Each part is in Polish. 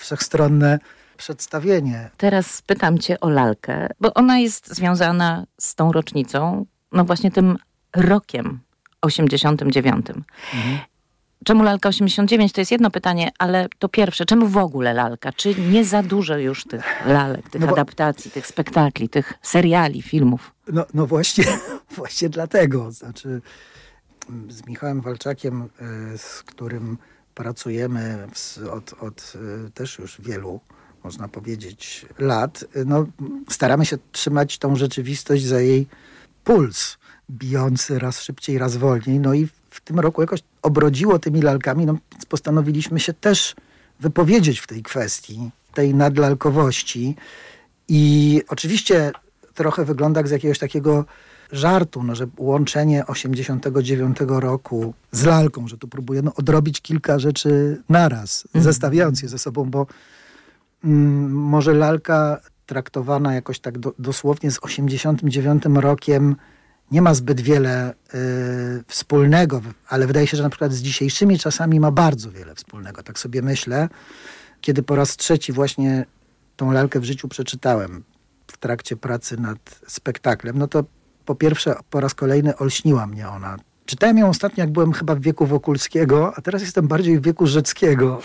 wszechstronne przedstawienie. Teraz pytam cię o lalkę, bo ona jest związana z tą rocznicą, no właśnie tym rokiem 89. Czemu lalka 89? To jest jedno pytanie, ale to pierwsze, czemu w ogóle lalka? Czy nie za dużo już tych lalek, tych adaptacji, tych spektakli, tych seriali, filmów? No właśnie, właśnie dlatego. Znaczy z Michałem Walczakiem, z którym pracujemy od też już wielu, można powiedzieć, lat, no, staramy się trzymać tą rzeczywistość za jej puls, bijący raz szybciej, raz wolniej. No i w tym roku jakoś obrodziło tymi lalkami, no więc postanowiliśmy się też wypowiedzieć w tej kwestii, tej nadlalkowości. I oczywiście trochę wygląda jak z jakiegoś takiego żartu, no, że łączenie 89 roku z lalką, że tu próbujemy odrobić kilka rzeczy naraz, zestawiając je ze sobą, bo może lalka traktowana jakoś tak dosłownie z 89 rokiem nie ma zbyt wiele wspólnego, ale wydaje się, że na przykład z dzisiejszymi czasami ma bardzo wiele wspólnego. Tak sobie myślę, kiedy po raz trzeci właśnie tą lalkę w życiu przeczytałem w trakcie pracy nad spektaklem, no to po pierwsze, po raz kolejny olśniła mnie ona. Czytałem ją ostatnio, jak byłem chyba w wieku Wokulskiego, a teraz jestem bardziej w wieku Rzeckiego.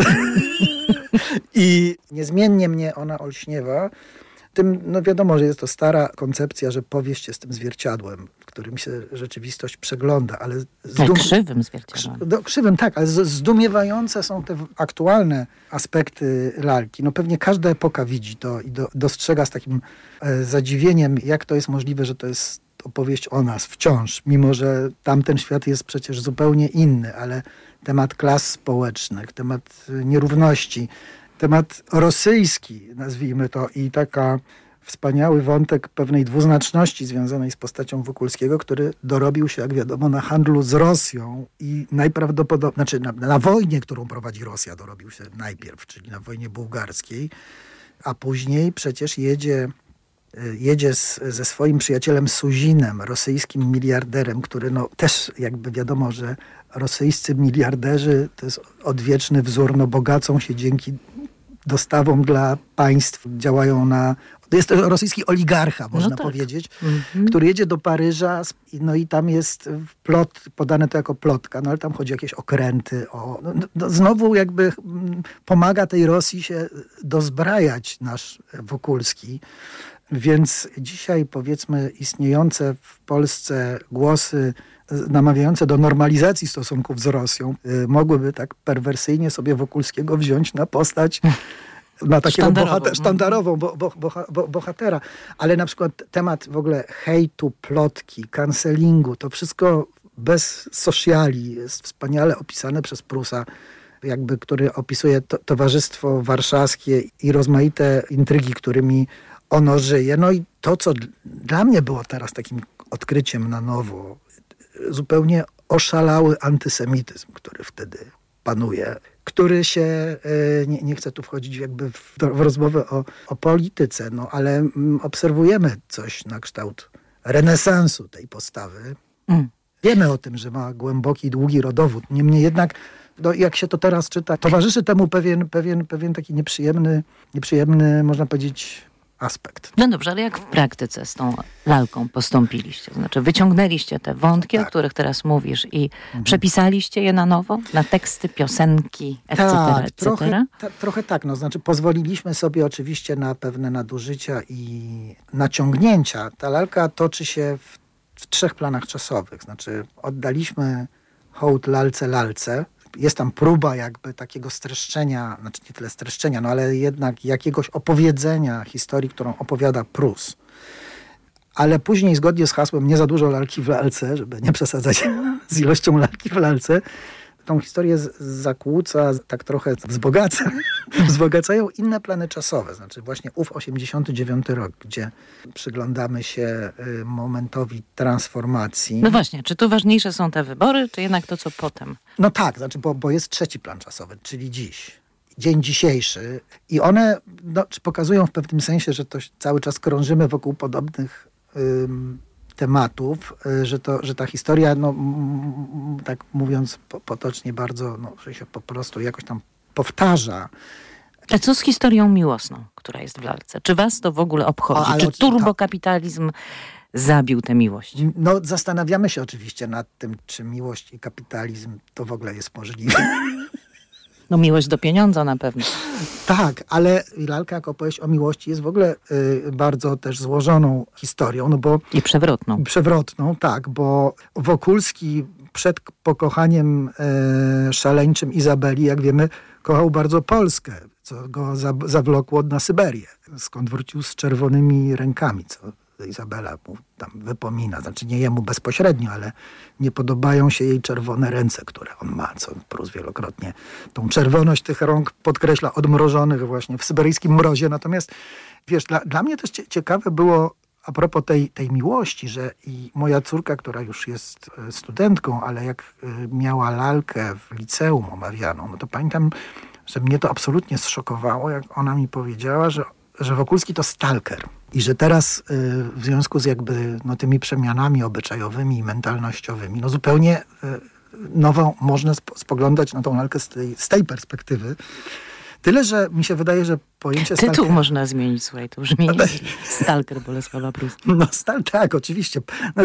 I niezmiennie mnie ona olśniewa. Tym, no wiadomo, że jest to stara koncepcja, że powieść jest tym zwierciadłem, w którym się rzeczywistość przegląda, ale... Krzywym zwierciadłem. Krzywym, tak, ale zdumiewające są te aktualne aspekty lalki. No pewnie każda epoka widzi to i dostrzega z takim zadziwieniem, jak to jest możliwe, że to jest opowieść o nas wciąż, mimo że tamten świat jest przecież zupełnie inny, ale temat klas społecznych, temat nierówności, temat rosyjski, nazwijmy to, i taka wspaniały wątek pewnej dwuznaczności związanej z postacią Wokulskiego, który dorobił się, jak wiadomo, na handlu z Rosją i najprawdopodobniej, znaczy na wojnie, którą prowadzi Rosja, dorobił się najpierw, czyli na wojnie bułgarskiej, a później przecież jedzie ze swoim przyjacielem Suzinem, rosyjskim miliarderem, który no też jakby wiadomo, że rosyjscy miliarderzy to jest odwieczny wzór, no bogacą się dzięki dostawom dla państw, działają to jest to rosyjski oligarcha, można powiedzieć, który jedzie do Paryża, no i tam jest podane to jako plotka, no ale tam chodzi o jakieś okręty, znowu jakby pomaga tej Rosji się dozbrajać nasz Wokulski. Więc dzisiaj, powiedzmy, istniejące w Polsce głosy namawiające do normalizacji stosunków z Rosją mogłyby tak perwersyjnie sobie Wokulskiego wziąć na postać, na takiego sztandarową bohatera. Ale na przykład temat w ogóle hejtu, plotki, cancelingu, to wszystko bez sociali jest wspaniale opisane przez Prusa, jakby, który opisuje Towarzystwo Warszawskie i rozmaite intrygi, którymi ono żyje. No i to, co dla mnie było teraz takim odkryciem na nowo, zupełnie oszalały antysemityzm, który wtedy panuje, który się, nie chcę tu wchodzić jakby w rozmowę o polityce, no ale obserwujemy coś na kształt renesansu tej postawy. Wiemy o tym, że ma głęboki, długi rodowód. Niemniej jednak, no, jak się to teraz czyta, towarzyszy temu pewien taki nieprzyjemny, można powiedzieć, aspekt. No dobrze, ale jak w praktyce z tą lalką postąpiliście? Znaczy wyciągnęliście te wątki, o których teraz mówisz i przepisaliście je na nowo? Na teksty, piosenki, etc., etc.? Trochę tak. No, znaczy pozwoliliśmy sobie oczywiście na pewne nadużycia i naciągnięcia. Ta lalka toczy się w 3 planach czasowych. Znaczy oddaliśmy hołd lalce. Jest tam próba jakby takiego streszczenia, znaczy nie tyle streszczenia, no ale jednak jakiegoś opowiedzenia historii, którą opowiada Prus. Ale później zgodnie z hasłem nie za dużo lalki w lalce, żeby nie przesadzać z ilością lalki w lalce, tą historię zakłóca, tak trochę wzbogacają inne plany czasowe. Znaczy właśnie ów 89 rok, gdzie przyglądamy się momentowi transformacji. No właśnie, czy tu ważniejsze są te wybory, czy jednak to, co potem? No tak, znaczy, bo jest 3 plan czasowy, czyli dzień dzisiejszy. I one pokazują w pewnym sensie, że to cały czas krążymy wokół podobnych tematów, że ta historia, no, tak mówiąc potocznie bardzo, że się po prostu jakoś tam powtarza. A co z historią miłosną, która jest w lalce? Czy was to w ogóle obchodzi? Czy turbokapitalizm zabił tę miłość? No, zastanawiamy się oczywiście nad tym, czy miłość i kapitalizm to w ogóle jest możliwe. No miłość do pieniądza na pewno. Tak, ale lalka jako opowieść o miłości jest w ogóle bardzo też złożoną historią. No bo, I przewrotną. Przewrotną, tak, bo Wokulski przed pokochaniem szaleńczym Izabeli, jak wiemy, kochał bardzo Polskę, co go zawlokło na Syberię, skąd wrócił z czerwonymi rękami, co Izabela mu tam wypomina. Znaczy nie jemu bezpośrednio, ale nie podobają się jej czerwone ręce, które on ma, co Prus wielokrotnie tą czerwoność tych rąk podkreśla, odmrożonych właśnie w syberyjskim mrozie. Natomiast wiesz, dla mnie też ciekawe było a propos tej miłości, że i moja córka, która już jest studentką, ale jak miała lalkę w liceum omawianą, no to pamiętam, że mnie to absolutnie zszokowało, jak ona mi powiedziała, że Wokulski to stalker. I że teraz w związku z jakby tymi przemianami obyczajowymi i mentalnościowymi, zupełnie nową można spoglądać na tą lalkę z tej perspektywy. Tyle, że mi się wydaje, że pojęcie stalker... Tytuł można zmienić, słuchaj, to brzmi Stalker Bolesława Prusa. Tak, oczywiście.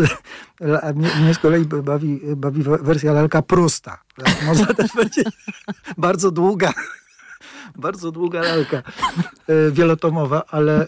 Mnie z kolei bawi wersja lalka Prusta. Może też będzie bardzo długa lalka wielotomowa, ale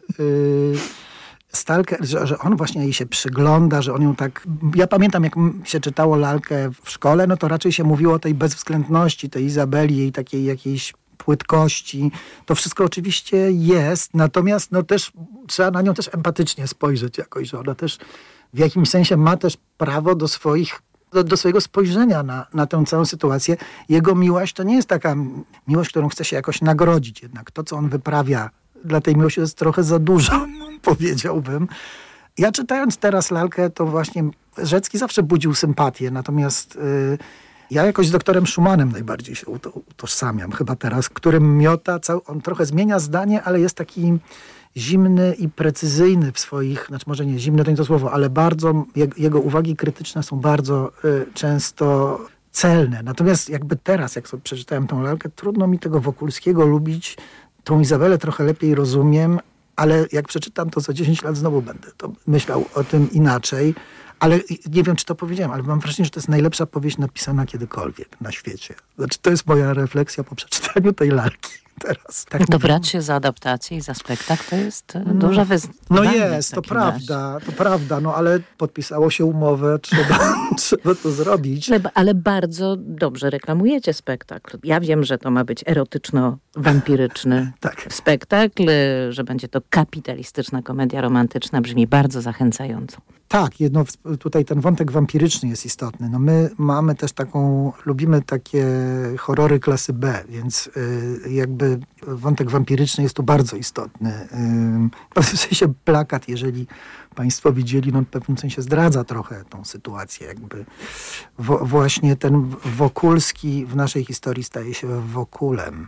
stalker, że on właśnie jej się przygląda, że on ją tak... Ja pamiętam, jak się czytało lalkę w szkole, no to raczej się mówiło o tej bezwzględności, tej Izabeli, jej takiej jakiejś płytkości. To wszystko oczywiście jest, natomiast też trzeba na nią też empatycznie spojrzeć jakoś, że ona też w jakimś sensie ma też prawo do swojego spojrzenia na tę całą sytuację. Jego miłość to nie jest taka miłość, którą chce się jakoś nagrodzić. Jednak to, co on wyprawia dla tej miłości, jest trochę za dużo, powiedziałbym. Ja czytając teraz lalkę, to właśnie Rzecki zawsze budził sympatię, natomiast ja jakoś z doktorem Schumannem najbardziej się utożsamiam chyba teraz, którym miota, on trochę zmienia zdanie, ale jest taki zimny i precyzyjny w swoich, znaczy może nie zimny to nie to słowo, ale bardzo, jego uwagi krytyczne są bardzo często celne. Natomiast jakby teraz, jak sobie przeczytałem tą lalkę, trudno mi tego Wokulskiego lubić. Tą Izabelę trochę lepiej rozumiem, ale jak przeczytam to za 10 lat znowu będę to myślał o tym inaczej. Ale nie wiem, czy to powiedziałem, ale mam wrażenie, że to jest najlepsza powieść napisana kiedykolwiek na świecie. Znaczy, to jest moja refleksja po przeczytaniu tej lalki teraz. Tak to brać się za adaptację i za spektakl to jest duża wyzwanie. No jest, to prawda, ale podpisało się umowę, trzeba to zrobić. Ale bardzo dobrze reklamujecie spektakl. Ja wiem, że to ma być erotyczno-wampiryczny spektakl, że będzie to kapitalistyczna komedia romantyczna, brzmi bardzo zachęcająco. Tak, tutaj ten wątek wampiryczny jest istotny. My mamy też lubimy takie horrory klasy B, więc jakby wątek wampiryczny jest tu bardzo istotny. W pewnym sensie plakat, jeżeli Państwo widzieli, w pewnym sensie zdradza trochę tą sytuację. Jakby właśnie ten Wokulski w naszej historii staje się Wokulem.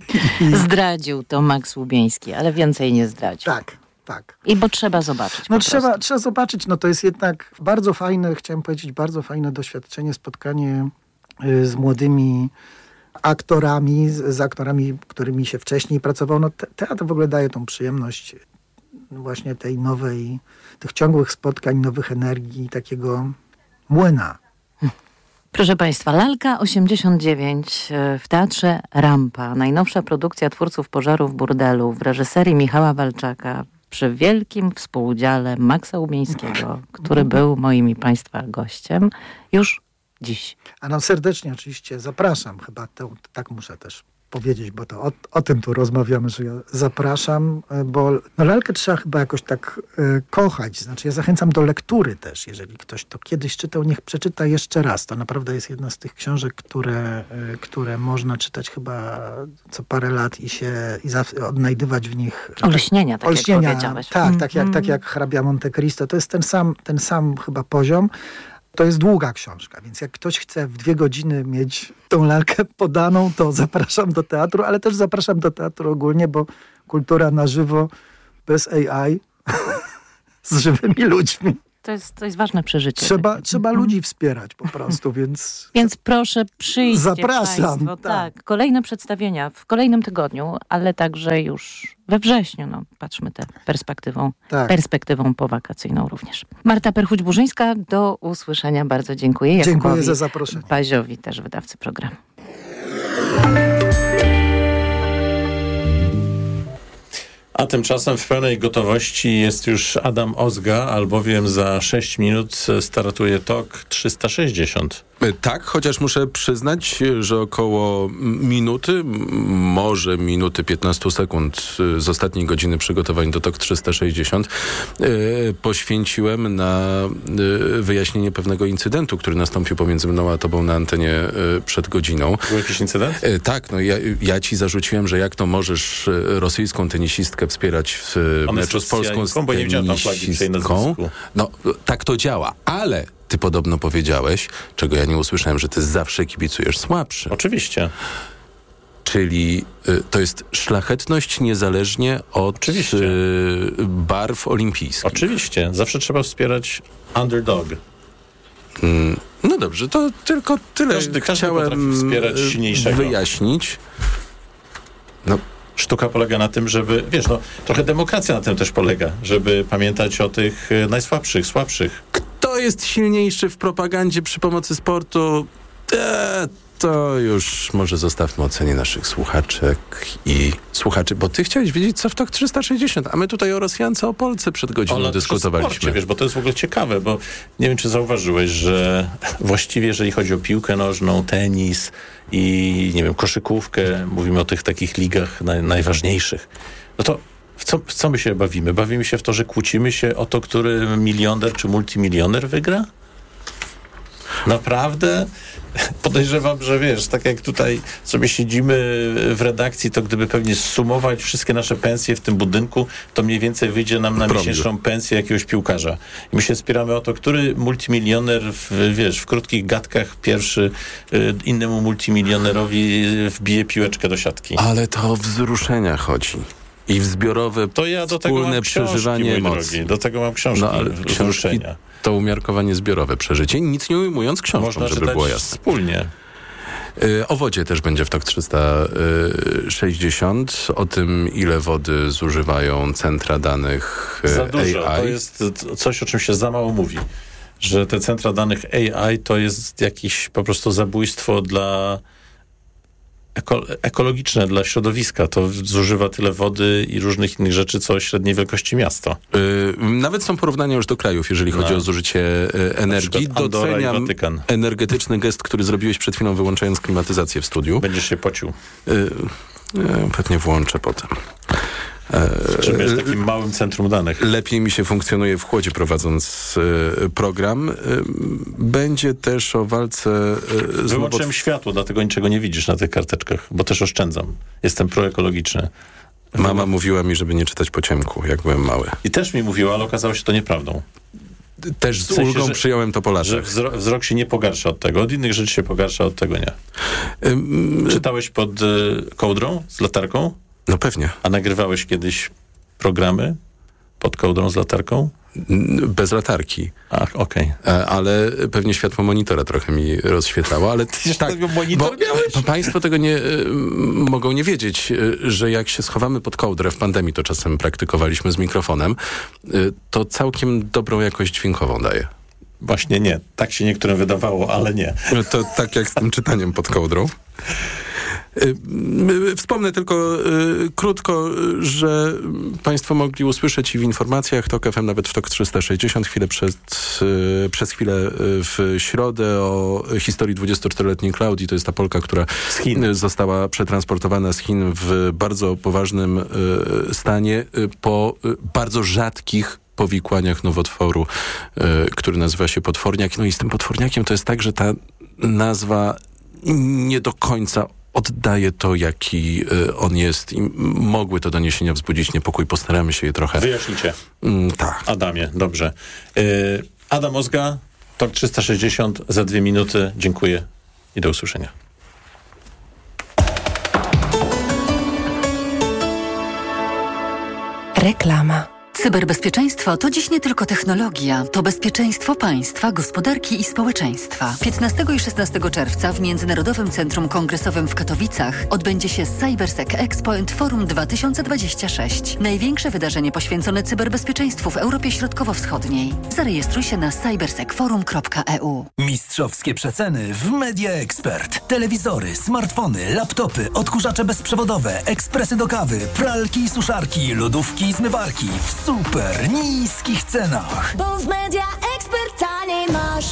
Zdradził to Max Łubieński, ale więcej nie zdradził. Tak. I bo trzeba zobaczyć. Trzeba zobaczyć. To jest jednak bardzo fajne, chciałem powiedzieć, bardzo fajne doświadczenie, spotkanie z młodymi aktorami, z aktorami, którymi się wcześniej pracowało. Teatr w ogóle daje tą przyjemność właśnie tej tych ciągłych spotkań, nowych energii, takiego młyna. Proszę Państwa, Lalka 89 w Teatrze Rampa. Najnowsza produkcja twórców Pożaru w burdelu w reżyserii Michała Walczaka przy wielkim współudziale Maxa Łubieńskiego, który był moim i Państwa gościem już dziś. Serdecznie oczywiście zapraszam. Chyba tak muszę też powiedzieć, bo to o tym tu rozmawiamy, że ja zapraszam, bo lalkę trzeba chyba jakoś tak kochać. Znaczy ja zachęcam do lektury też. Jeżeli ktoś to kiedyś czytał, niech przeczyta jeszcze raz. To naprawdę jest jedna z tych książek, które można czytać chyba co parę lat i odnajdywać w nich... Olśnienia, jak powiedziałeś. Tak jak Hrabia Monte Cristo. To jest ten sam chyba poziom. To jest długa książka, więc jak ktoś chce w 2 godziny mieć tą lalkę podaną, to zapraszam do teatru, ale też zapraszam do teatru ogólnie, bo kultura na żywo, bez AI, z żywymi ludźmi. To jest ważne przeżycie. Trzeba ludzi wspierać po prostu, więc... Więc proszę przyjść. Zapraszam. Państwo. Tak. Kolejne przedstawienia w kolejnym tygodniu, ale także już we wrześniu. Patrzmy tę perspektywą powakacyjną również. Marta Perchuć-Burzyńska, do usłyszenia. Bardzo dziękuję. Jakubowi Dziękuję za zaproszenie. Baziowi, też wydawcy programu. A tymczasem w pełnej gotowości jest już Adam Ozga, albowiem za 6 minut startuje TOK 360. Tak, chociaż muszę przyznać, że około minuty, może minuty 15 sekund z ostatniej godziny przygotowań do TOK 360 poświęciłem na wyjaśnienie pewnego incydentu, który nastąpił pomiędzy mną a tobą na antenie przed godziną. Był jakiś incydent? Tak, no ja ci zarzuciłem, że jak to możesz rosyjską tenisistkę wspierać w meczu z polską bo nie widziałem tam flagi przy jej nazwisku. No, tak to działa, ale ty podobno powiedziałeś, czego ja nie usłyszałem, że ty zawsze kibicujesz słabszy. Oczywiście. Czyli to jest szlachetność niezależnie od barw olimpijskich. Oczywiście. Zawsze trzeba wspierać underdog. No dobrze, to tylko tyle Każdy chciałem wspierać silniejszego. wyjaśnić. No. Sztuka polega na tym, żeby, trochę demokracja na tym też polega, żeby pamiętać o tych najsłabszych, słabszych. Kto jest silniejszy w propagandzie przy pomocy sportu? To już może zostawmy ocenie naszych słuchaczek i słuchaczy, bo ty chciałeś wiedzieć, co w TOK 360, a my tutaj o Rosjance, o Polsce przed godziną dyskutowaliśmy. Sporcie, bo to jest w ogóle ciekawe, bo nie wiem, czy zauważyłeś, że właściwie jeżeli chodzi o piłkę nożną, tenis i, nie wiem, koszykówkę, mówimy o tych takich ligach najważniejszych, no to w co my się bawimy? Bawimy się w to, że kłócimy się o to, który milioner czy multimilioner wygra? Naprawdę? Podejrzewam, że tak jak tutaj sobie siedzimy w redakcji, to gdyby pewnie sumować wszystkie nasze pensje w tym budynku, to mniej więcej wyjdzie nam na miesięczną pensję jakiegoś piłkarza. I my się spieramy o to, który multimilioner w krótkich gadkach pierwszy innemu multimilionerowi wbije piłeczkę do siatki. Ale to o wzruszenia chodzi. I w zbiorowe, to ja do tego wspólne mam przeżywanie emocji. Drogi. Do tego mam książki. No ale książki to umiarkowanie zbiorowe przeżycie, nic nie ujmując książką, można żeby było jasne. Wspólnie. O wodzie też będzie w TOK 360, o tym, ile wody zużywają centra danych za dużo. AI. To jest coś, o czym się za mało mówi. Że te centra danych AI to jest jakieś po prostu zabójstwo dla ekologiczne, dla środowiska. To zużywa tyle wody i różnych innych rzeczy, co średniej wielkości miasto. Nawet są porównania już do krajów, jeżeli chodzi o zużycie energii. Doceniam energetyczny gest, który zrobiłeś przed chwilą, wyłączając klimatyzację w studiu. Będziesz się pocił. Pewnie włączę potem. Czym jest takim małym centrum danych? Lepiej mi się funkcjonuje w chłodzie, prowadząc program. Będzie też o walce z... Wyłączyłem światło, dlatego niczego nie widzisz na tych karteczkach, bo też oszczędzam. Jestem proekologiczny. Mama mówiła mi, żeby nie czytać po ciemku, jak byłem mały. I też mi mówiła, ale okazało się to nieprawdą. Też z ulgą przyjąłem to po latach. Że wzrok się nie pogarsza od tego. Od innych rzeczy się pogarsza, od tego nie. Czytałeś pod kołdrą z latarką? No pewnie. A nagrywałeś kiedyś programy pod kołdrą z latarką? Bez latarki. Okej. Ale pewnie światło monitora trochę mi rozświetlało, ale monitor miałeś? Państwo tego nie mogą nie wiedzieć, że jak się schowamy pod kołdrę, w pandemii to czasem praktykowaliśmy z mikrofonem, to całkiem dobrą jakość dźwiękową daje. Właśnie nie. Tak się niektórym wydawało, ale nie. To tak jak z tym czytaniem pod kołdrą. Wspomnę tylko krótko, że Państwo mogli usłyszeć i w informacjach TOK FM, nawet w TOK 360, przez chwilę w środę o historii 24-letniej Klaudii. To jest ta Polka, która została przetransportowana z Chin w bardzo poważnym stanie po bardzo rzadkich powikłaniach nowotworu, który nazywa się potworniak. No i z tym potworniakiem to jest tak, że ta nazwa nie do końca oddaje to, jaki on jest i mogły to doniesienia wzbudzić niepokój. Postaramy się je trochę... Wyjaśnicie. Tak. Adamie, dobrze. Adam Ozga, TOK 360 za 2 minuty. Dziękuję i do usłyszenia. Reklama. Cyberbezpieczeństwo to dziś nie tylko technologia, to bezpieczeństwo państwa, gospodarki i społeczeństwa. 15 i 16 czerwca w Międzynarodowym Centrum Kongresowym w Katowicach odbędzie się CyberSec Expo and Forum 2026. Największe wydarzenie poświęcone cyberbezpieczeństwu w Europie Środkowo-Wschodniej. Zarejestruj się na cybersecforum.eu. Mistrzowskie przeceny w Media Expert. Telewizory, smartfony, laptopy, odkurzacze bezprzewodowe, ekspresy do kawy, pralki i suszarki, lodówki i zmywarki w super niskich cenach. Bo w Media Expert taniej masz.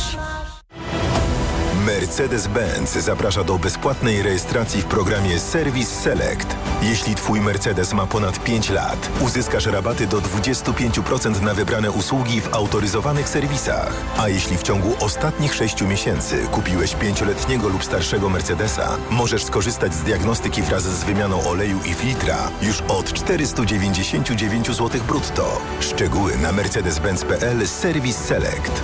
Mercedes-Benz zaprasza do bezpłatnej rejestracji w programie Service Select. Jeśli Twój Mercedes ma ponad 5 lat, uzyskasz rabaty do 25% na wybrane usługi w autoryzowanych serwisach. A jeśli w ciągu ostatnich 6 miesięcy kupiłeś 5-letniego lub starszego Mercedesa, możesz skorzystać z diagnostyki wraz z wymianą oleju i filtra już od 499 zł brutto. Szczegóły na mercedes-benz.pl Service Select.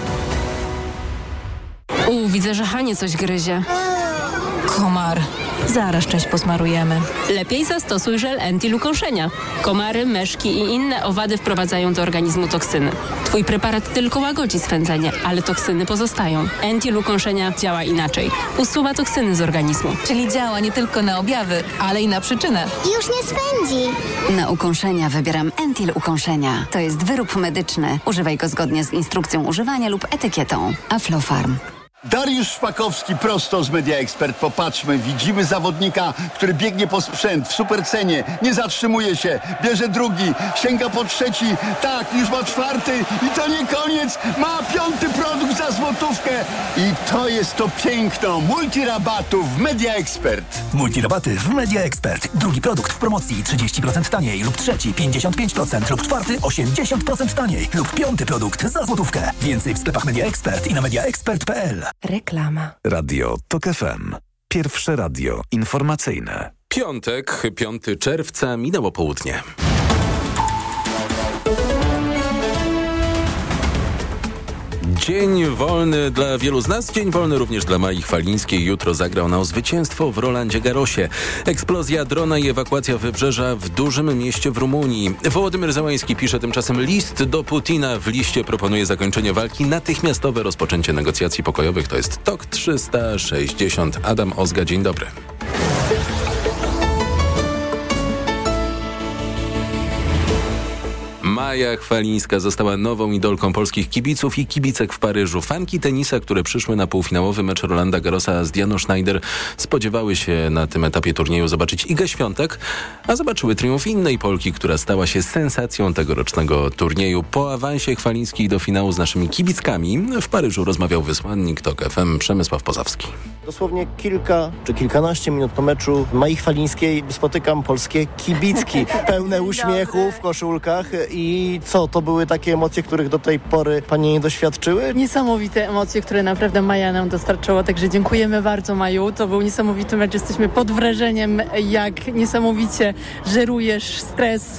Widzę, że Hanie coś gryzie. Komar. Zaraz część posmarujemy. Lepiej zastosuj żel Entil ukąszenia. Komary, myszki i inne owady wprowadzają do organizmu toksyny. Twój preparat tylko łagodzi swędzenie, ale toksyny pozostają. Entil ukąszenia działa inaczej. Usuwa toksyny z organizmu. Czyli działa nie tylko na objawy, ale i na przyczynę. Już nie swędzi. Na ukąszenia wybieram Entil ukąszenia. To jest wyrób medyczny. Używaj go zgodnie z instrukcją używania lub etykietą. Aflofarm. Dariusz Szpakowski prosto z Media Expert. Popatrzmy, widzimy zawodnika, który biegnie po sprzęt w supercenie, nie zatrzymuje się, bierze drugi, sięga po trzeci, tak, już ma czwarty i to nie koniec, ma 5. produkt za złotówkę i to jest to piękno multirabatów w Media Expert. Multirabaty w Media Expert. Drugi produkt w promocji 30% taniej lub trzeci 55% lub czwarty 80% taniej lub 5. produkt za złotówkę. Więcej w sklepach Media Expert i na mediaexpert.pl. Reklama. Radio TOK FM. Pierwsze radio informacyjne. Piątek, 5 czerwca, minęło południe. Dzień wolny dla wielu z nas, dzień wolny również dla Mai Chwalińskiej. Jutro zagra ona o zwycięstwo w Rolandzie Garrosie. Eksplozja drona i ewakuacja wybrzeża w dużym mieście w Rumunii. Wołodymyr Zełański pisze tymczasem list do Putina. W liście proponuje zakończenie walki, natychmiastowe rozpoczęcie negocjacji pokojowych. To jest TOK 360. Adam Ozga, dzień dobry. Maja Chwalińska została nową idolką polskich kibiców i kibicek w Paryżu. Fanki tenisa, które przyszły na półfinałowy mecz Rolanda Garrosa z Dianą Schneider, spodziewały się na tym etapie turnieju zobaczyć Igę Świątek, a zobaczyły triumf innej Polki, która stała się sensacją tegorocznego turnieju. Po awansie Chwalińskiej do finału z naszymi kibickami w Paryżu rozmawiał wysłannik TOK FM Przemysław Pozowski. Dosłownie kilka czy kilkanaście minut po meczu Mai Chwalińskiej spotykam polskie kibicki, pełne uśmiechu w koszulkach. I co, to były takie emocje, których do tej pory Panie nie doświadczyły? Niesamowite emocje, które naprawdę Maja nam dostarczyła, także dziękujemy bardzo, Maju. To był niesamowity mecz, jesteśmy pod wrażeniem, jak niesamowicie żerujesz stres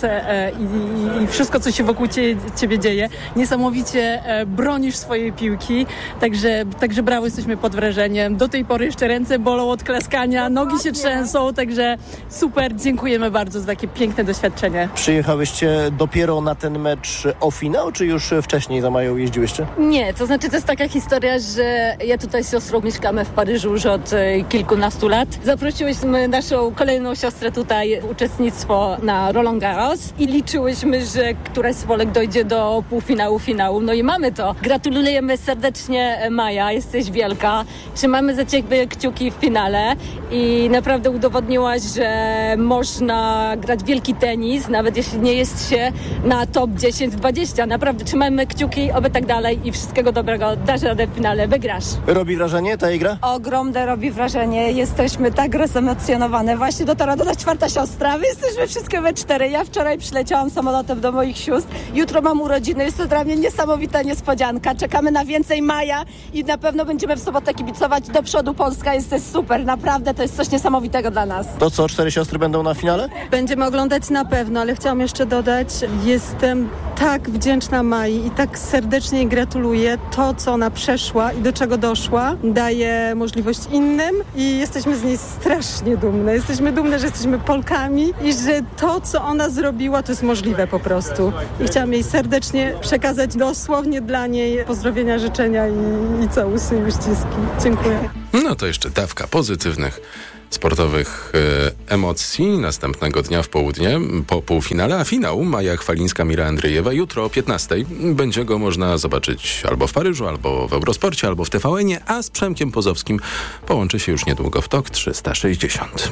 i wszystko, co się wokół ciebie dzieje. Niesamowicie bronisz swojej piłki, także brawo, jesteśmy pod wrażeniem. Do tej pory jeszcze ręce bolą od klaskania, nogi się trzęsą, także super, dziękujemy bardzo za takie piękne doświadczenie. Przyjechałyście dopiero na ten mecz o finał, czy już wcześniej za Mają jeździłyście? Nie, to znaczy to jest taka historia, że ja tutaj z siostrą mieszkamy w Paryżu już od kilkunastu lat. Zaprosiłyśmy naszą kolejną siostrę tutaj w uczestnictwo na Roland Garros i liczyłyśmy, że któraś z Polek dojdzie do półfinału, finału. No i mamy to. Gratulujemy serdecznie, Maja, jesteś wielka. Trzymamy za ciebie kciuki w finale i naprawdę udowodniłaś, że można grać wielki tenis, nawet jeśli nie jest się na top 10-20. Naprawdę trzymajmy kciuki, oby tak dalej i wszystkiego dobrego. Dasz radę w finale, wygrasz. Robi wrażenie ta igra? Ogromne robi wrażenie. Jesteśmy tak rozemocjonowane. Właśnie dotarła do nas czwarta siostra. My jesteśmy wszystkie we 4. Ja wczoraj przyleciałam samolotem do moich sióstr. Jutro mam urodziny. Jest to dla mnie niesamowita niespodzianka. Czekamy na więcej Maja i na pewno będziemy w sobotę kibicować do przodu. Polska jest super. Naprawdę to jest coś niesamowitego dla nas. To co, 4 siostry będą na finale? Będziemy oglądać na pewno, ale chciałam jeszcze dodać, jest jestem tak wdzięczna Mai i tak serdecznie jej gratuluję. To, co ona przeszła i do czego doszła, daje możliwość innym i jesteśmy z niej strasznie dumne. Jesteśmy dumne, że jesteśmy Polkami i że to, co ona zrobiła, to jest możliwe po prostu. I chciałam jej serdecznie przekazać dosłownie dla niej pozdrowienia, życzenia i całusy i uściski. Dziękuję. No to jeszcze dawka pozytywnych sportowych emocji. Następnego dnia w południe po półfinale, a finał Maja Chwalińska-Mira Andrzejewa jutro o 15:00. Będzie go można zobaczyć albo w Paryżu, albo w Eurosporcie, albo w TVN-ie, a z Przemkiem Pozowskim połączy się już niedługo w TOK 360.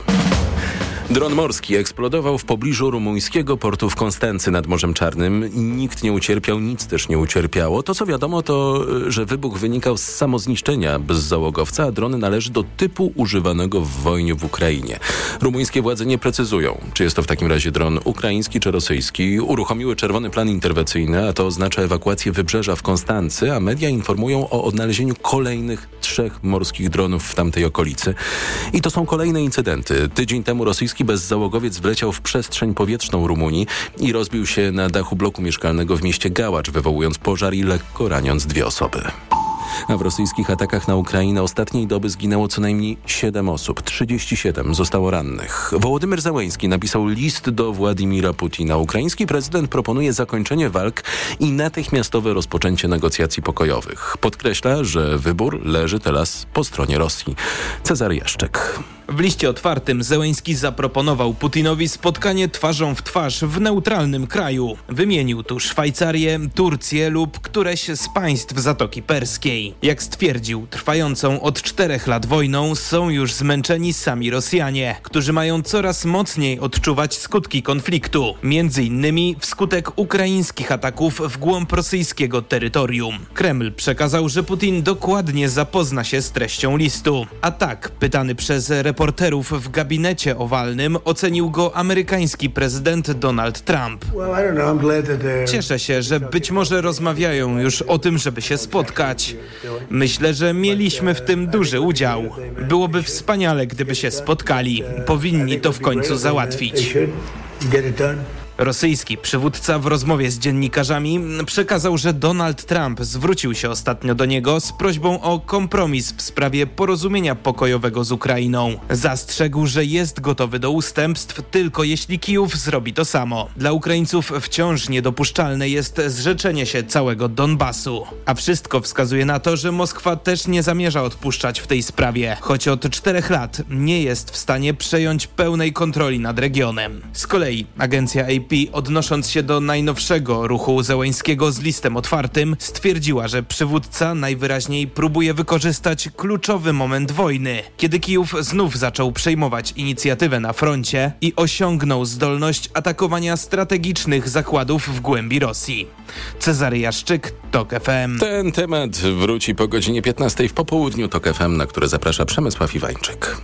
Dron morski eksplodował w pobliżu rumuńskiego portu w Konstancy nad Morzem Czarnym. Nikt nie ucierpiał, nic też nie ucierpiało. To, co wiadomo, to, że wybuch wynikał z samozniszczenia bezzałogowca, a dron należy do typu używanego w wojnie w Ukrainie. Rumuńskie władze nie precyzują, czy jest to w takim razie dron ukraiński czy rosyjski. Uruchomiły czerwony plan interwencyjny, a to oznacza ewakuację wybrzeża w Konstancy, a media informują o odnalezieniu kolejnych 3 morskich dronów w tamtej okolicy. I to są kolejne incydenty. Tydzień temu rosyjski bezzałogowiec wleciał w przestrzeń powietrzną Rumunii i rozbił się na dachu bloku mieszkalnego w mieście Gałacz, wywołując pożar i lekko raniąc 2 osoby. A w rosyjskich atakach na Ukrainę ostatniej doby zginęło co najmniej 7 osób. 37 zostało rannych. Wołodymyr Zełenski napisał list do Władimira Putina. Ukraiński prezydent proponuje zakończenie walk i natychmiastowe rozpoczęcie negocjacji pokojowych. Podkreśla, że wybór leży teraz po stronie Rosji. Cezary Jaszczek. W liście otwartym Zełenski zaproponował Putinowi spotkanie twarzą w twarz w neutralnym kraju. Wymienił tu Szwajcarię, Turcję lub któreś z państw Zatoki Perskiej. Jak stwierdził, trwającą od 4 lat wojną są już zmęczeni sami Rosjanie, którzy mają coraz mocniej odczuwać skutki konfliktu. Między innymi wskutek ukraińskich ataków w głąb rosyjskiego terytorium. Kreml przekazał, że Putin dokładnie zapozna się z treścią listu. A tak, pytany przez reporterów w gabinecie owalnym, ocenił go amerykański prezydent Donald Trump. Cieszę się, że być może rozmawiają już o tym, żeby się spotkać. Myślę, że mieliśmy w tym duży udział. Byłoby wspaniale, gdyby się spotkali. Powinni to w końcu załatwić. Rosyjski przywódca w rozmowie z dziennikarzami przekazał, że Donald Trump zwrócił się ostatnio do niego z prośbą o kompromis w sprawie porozumienia pokojowego z Ukrainą. Zastrzegł, że jest gotowy do ustępstw tylko jeśli Kijów zrobi to samo. Dla Ukraińców wciąż niedopuszczalne jest zrzeczenie się całego Donbasu. A wszystko wskazuje na to, że Moskwa też nie zamierza odpuszczać w tej sprawie, choć od 4 lat nie jest w stanie przejąć pełnej kontroli nad regionem. Z kolei agencja AP, odnosząc się do najnowszego ruchu Zełenskiego z listem otwartym, stwierdziła, że przywódca najwyraźniej próbuje wykorzystać kluczowy moment wojny, kiedy Kijów znów zaczął przejmować inicjatywę na froncie i osiągnął zdolność atakowania strategicznych zakładów w głębi Rosji. Cezary Jaszczyk, TOK FM. Ten temat wróci po godzinie 15:00 w popołudniu TOK FM, na które zaprasza Przemysław Iwańczyk.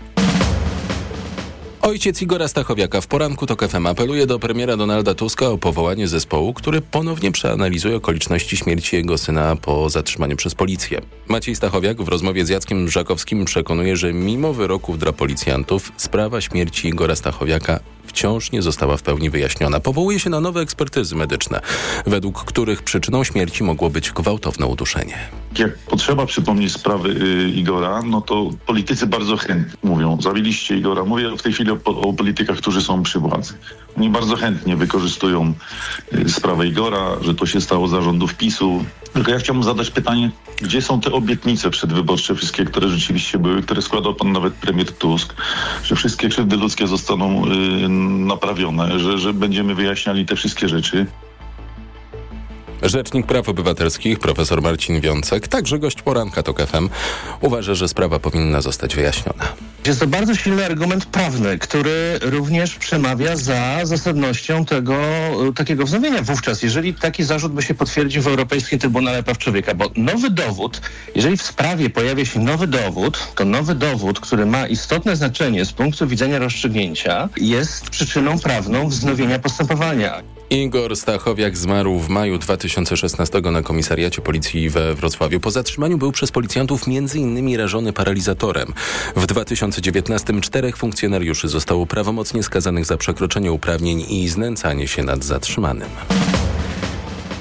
Ojciec Igora Stachowiaka w poranku TOK FM apeluje do premiera Donalda Tuska o powołanie zespołu, który ponownie przeanalizuje okoliczności śmierci jego syna po zatrzymaniu przez policję. Maciej Stachowiak w rozmowie z Jackiem Żakowskim przekonuje, że mimo wyroków dla policjantów sprawa śmierci Igora Stachowiaka wciąż nie została w pełni wyjaśniona. Powołuje się na nowe ekspertyzy medyczne, według których przyczyną śmierci mogło być gwałtowne uduszenie. Jak potrzeba przypomnieć sprawy Igora, no to politycy bardzo chętnie mówią, zabiliście Igora. Mówię w tej chwili o politykach, którzy są przy władzy. Oni bardzo chętnie wykorzystują sprawę Igora, że to się stało za rządów PiS-u. Tylko ja chciałbym zadać pytanie, gdzie są te obietnice przedwyborcze wszystkie, które rzeczywiście były, które składał pan nawet premier Tusk, że wszystkie krzywdy ludzkie zostaną naprawione, że będziemy wyjaśniali te wszystkie rzeczy. Rzecznik Praw Obywatelskich, profesor Marcin Wiącek, także gość poranka TOK FM, uważa, że sprawa powinna zostać wyjaśniona. Jest to bardzo silny argument prawny, który również przemawia za zasadnością takiego wznowienia wówczas, jeżeli taki zarzut by się potwierdził w Europejskim Trybunale Praw Człowieka, bo nowy dowód, jeżeli w sprawie pojawia się nowy dowód, to nowy dowód, który ma istotne znaczenie z punktu widzenia rozstrzygnięcia, jest przyczyną prawną wznowienia postępowania. Igor Stachowiak zmarł w maju 2016 na komisariacie policji we Wrocławiu. Po zatrzymaniu był przez policjantów m.in. rażony paralizatorem. W 2019 4 funkcjonariuszy zostało prawomocnie skazanych za przekroczenie uprawnień i znęcanie się nad zatrzymanym.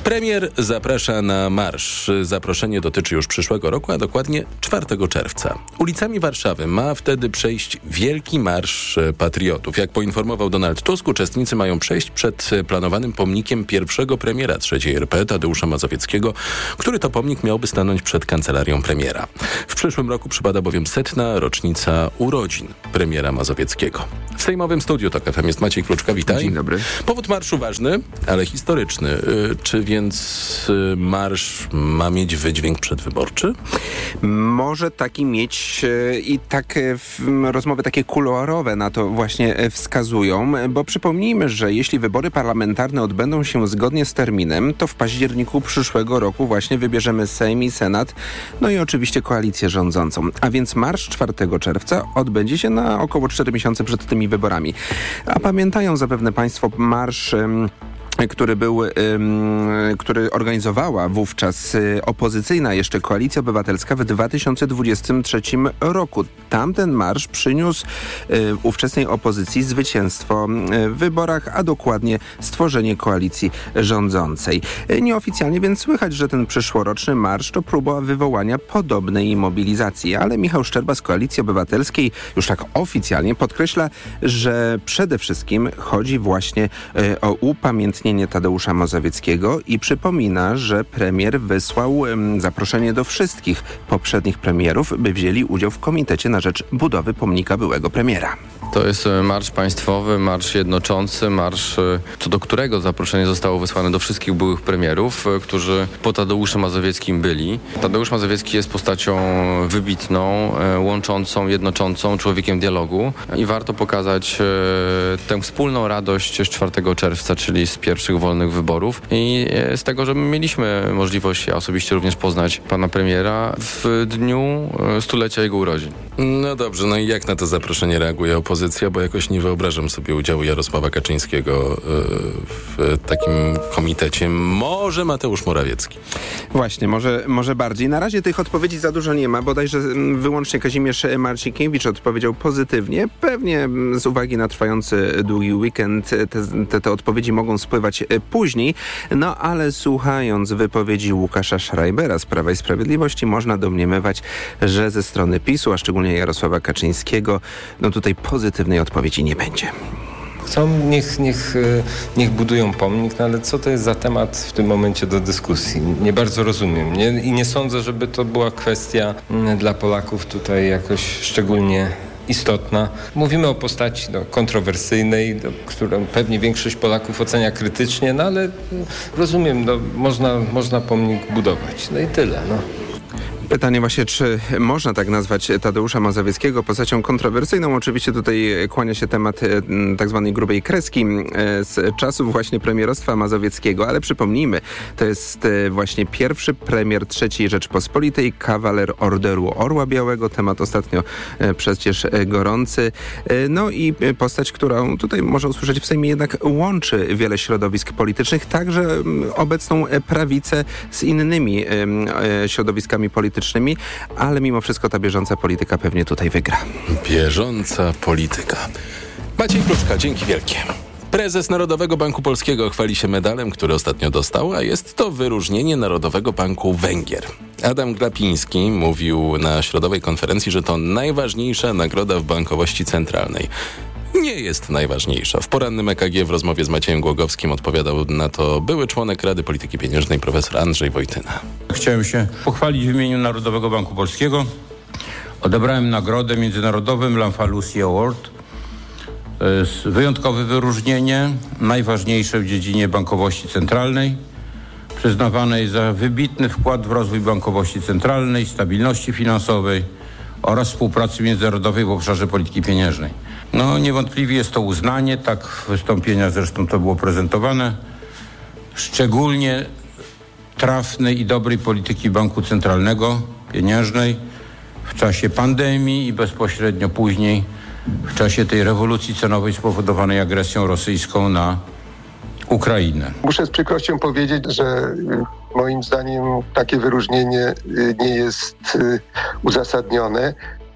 Premier zaprasza na marsz. Zaproszenie dotyczy już przyszłego roku, a dokładnie 4 czerwca. Ulicami Warszawy ma wtedy przejść Wielki Marsz Patriotów. Jak poinformował Donald Tusk, uczestnicy mają przejść przed planowanym pomnikiem pierwszego premiera III RP, Tadeusza Mazowieckiego, który to pomnik miałby stanąć przed kancelarią premiera. W przyszłym roku przypada bowiem 100. rocznica urodzin premiera Mazowieckiego. W sejmowym studiu TOK FM jest Maciej Kluczka, witaj. Dzień dobry. Powód marszu ważny, ale historyczny. Czy więc marsz ma mieć wydźwięk przedwyborczy? Może taki mieć i tak rozmowy takie kuluarowe na to właśnie wskazują, bo przypomnijmy, że jeśli wybory parlamentarne odbędą się zgodnie z terminem, to w październiku przyszłego roku właśnie wybierzemy Sejm i Senat, no i oczywiście koalicję rządzącą. A więc marsz 4 czerwca odbędzie się na około 4 miesiące przed tymi wyborami. A pamiętają zapewne Państwo marsz, który organizowała wówczas opozycyjna jeszcze Koalicja Obywatelska w 2023 roku. Tamten marsz przyniósł ówczesnej opozycji zwycięstwo w wyborach, a dokładnie stworzenie koalicji rządzącej. Nieoficjalnie więc słychać, że ten przyszłoroczny marsz to próba wywołania podobnej mobilizacji, ale Michał Szczerba z Koalicji Obywatelskiej już tak oficjalnie podkreśla, że przede wszystkim chodzi właśnie o upamiętnienie Tadeusza Mazowieckiego i przypomina, że premier wysłał zaproszenie do wszystkich poprzednich premierów, by wzięli udział w Komitecie na rzecz budowy pomnika byłego premiera. To jest marsz państwowy, marsz jednoczący, marsz, co do którego zaproszenie zostało wysłane do wszystkich byłych premierów, którzy po Tadeuszu Mazowieckim byli. Tadeusz Mazowiecki jest postacią wybitną, łączącą, jednoczącą, człowiekiem dialogu i warto pokazać tę wspólną radość z 4 czerwca, czyli z pierwszych wolnych wyborów i z tego, że mieliśmy możliwość, ja osobiście również poznać pana premiera w dniu stulecia jego urodzin. No dobrze, no i jak na to zaproszenie reaguje opozycja, bo jakoś nie wyobrażam sobie udziału Jarosława Kaczyńskiego w takim komitecie. Może Mateusz Morawiecki. Właśnie, może bardziej. Na razie tych odpowiedzi za dużo nie ma, bodajże wyłącznie Kazimierz Marcinkiewicz odpowiedział pozytywnie. Pewnie z uwagi na trwający długi weekend te odpowiedzi mogą spływać później, no ale słuchając wypowiedzi Łukasza Schreibera z Prawa i Sprawiedliwości można domniemywać, że ze strony PiS-u, a szczególnie Jarosława Kaczyńskiego, no tutaj pozytywnej odpowiedzi nie będzie. Chcą, niech budują pomnik, no ale co to jest za temat w tym momencie do dyskusji? Nie bardzo rozumiem. I nie sądzę, żeby to była kwestia dla Polaków tutaj jakoś szczególnie istotna. Mówimy o postaci kontrowersyjnej, którą pewnie większość Polaków ocenia krytycznie, no ale rozumiem, można pomnik budować. No i tyle. Pytanie właśnie, czy można tak nazwać Tadeusza Mazowieckiego postacią kontrowersyjną? Oczywiście tutaj kłania się temat tak zwanej grubej kreski z czasów właśnie premierostwa Mazowieckiego, ale przypomnijmy, to jest właśnie pierwszy premier III Rzeczpospolitej, kawaler Orderu Orła Białego, temat ostatnio przecież gorący. No i postać, którą tutaj można usłyszeć w Sejmie, jednak łączy wiele środowisk politycznych, także obecną prawicę z innymi środowiskami politycznymi, ale mimo wszystko ta bieżąca polityka pewnie tutaj wygra. Bieżąca polityka. Maciej Kluczka, dzięki wielkie. Prezes Narodowego Banku Polskiego chwali się medalem, który ostatnio dostał, a jest to wyróżnienie Narodowego Banku Węgier. Adam Glapiński mówił na środowej konferencji, że to najważniejsza nagroda w bankowości centralnej. Nie jest najważniejsza. W porannym EKG w rozmowie z Maciejem Głogowskim odpowiadał na to były członek Rady Polityki Pieniężnej profesor Andrzej Wojtyna. Chciałem się pochwalić w imieniu Narodowego Banku Polskiego. Odebrałem nagrodę międzynarodowym Lamfalussy Award. To jest wyjątkowe wyróżnienie, najważniejsze w dziedzinie bankowości centralnej, przyznawanej za wybitny wkład w rozwój bankowości centralnej, stabilności finansowej oraz współpracy międzynarodowej w obszarze polityki pieniężnej. No niewątpliwie jest to uznanie, tak w wystąpienia zresztą to było prezentowane, szczególnie trafnej i dobrej polityki Banku Centralnego, pieniężnej w czasie pandemii i bezpośrednio później w czasie tej rewolucji cenowej spowodowanej agresją rosyjską na Ukrainę. Muszę z przykrością powiedzieć, że moim zdaniem takie wyróżnienie nie jest uzasadnione.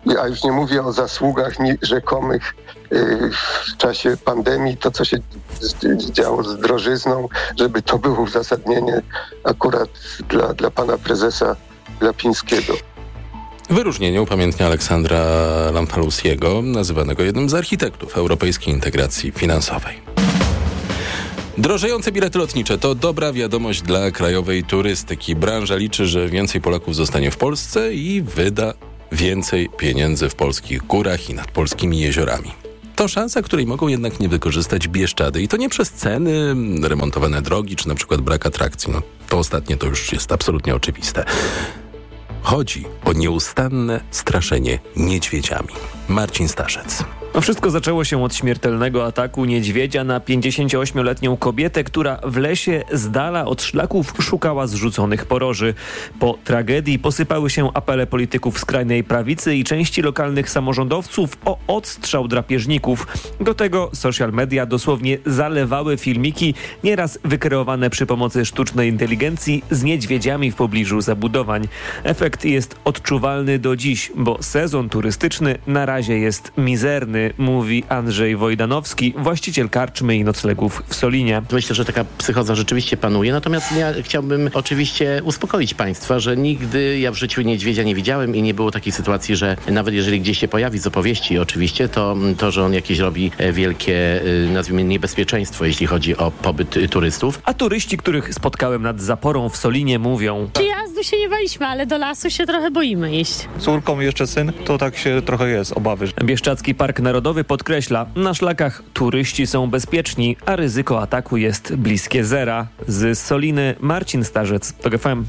A już nie mówię o zasługach rzekomych w czasie pandemii, to co się działo z drożyzną, żeby to było uzasadnienie akurat dla pana prezesa Glapińskiego. Wyróżnienie upamiętnia Aleksandra Lamfalussiego, nazywanego jednym z architektów europejskiej integracji finansowej. Drożejące bilety lotnicze to dobra wiadomość dla krajowej turystyki. Branża liczy, że więcej Polaków zostanie w Polsce i wyda więcej pieniędzy w polskich górach i nad polskimi jeziorami. To szansa, której mogą jednak nie wykorzystać Bieszczady. I to nie przez ceny, remontowane drogi, czy na przykład brak atrakcji. No, to ostatnie to już jest absolutnie oczywiste. Chodzi o nieustanne straszenie niedźwiedziami. Marcin Starzec. Wszystko zaczęło się od śmiertelnego ataku niedźwiedzia na 58-letnią kobietę, która w lesie z dala od szlaków szukała zrzuconych poroży. Po tragedii posypały się apele polityków skrajnej prawicy i części lokalnych samorządowców o odstrzał drapieżników. Do tego social media dosłownie zalewały filmiki, nieraz wykreowane przy pomocy sztucznej inteligencji z niedźwiedziami w pobliżu zabudowań. Efekt jest odczuwalny do dziś, bo sezon turystyczny na razie jest mizerny, mówi Andrzej Wojdanowski, właściciel karczmy i noclegów w Solinie. Myślę, że taka psychoza rzeczywiście panuje, natomiast ja chciałbym oczywiście uspokoić państwa, że nigdy ja w życiu niedźwiedzia nie widziałem i nie było takiej sytuacji, że nawet jeżeli gdzieś się pojawi z opowieści oczywiście, to że on jakieś robi wielkie, nazwijmy, niebezpieczeństwo, jeśli chodzi o pobyt turystów. A turyści, których spotkałem nad Zaporą w Solinie, mówią: Przyjazdu się nie baliśmy, ale do lasu się trochę boimy iść. Córką jeszcze syn, to tak się trochę jest, obawy. Bieszczadzki Park Narodowy podkreśla, na szlakach turyści są bezpieczni, a ryzyko ataku jest bliskie zera. Z Soliny Marcin Starzec, TOG FM.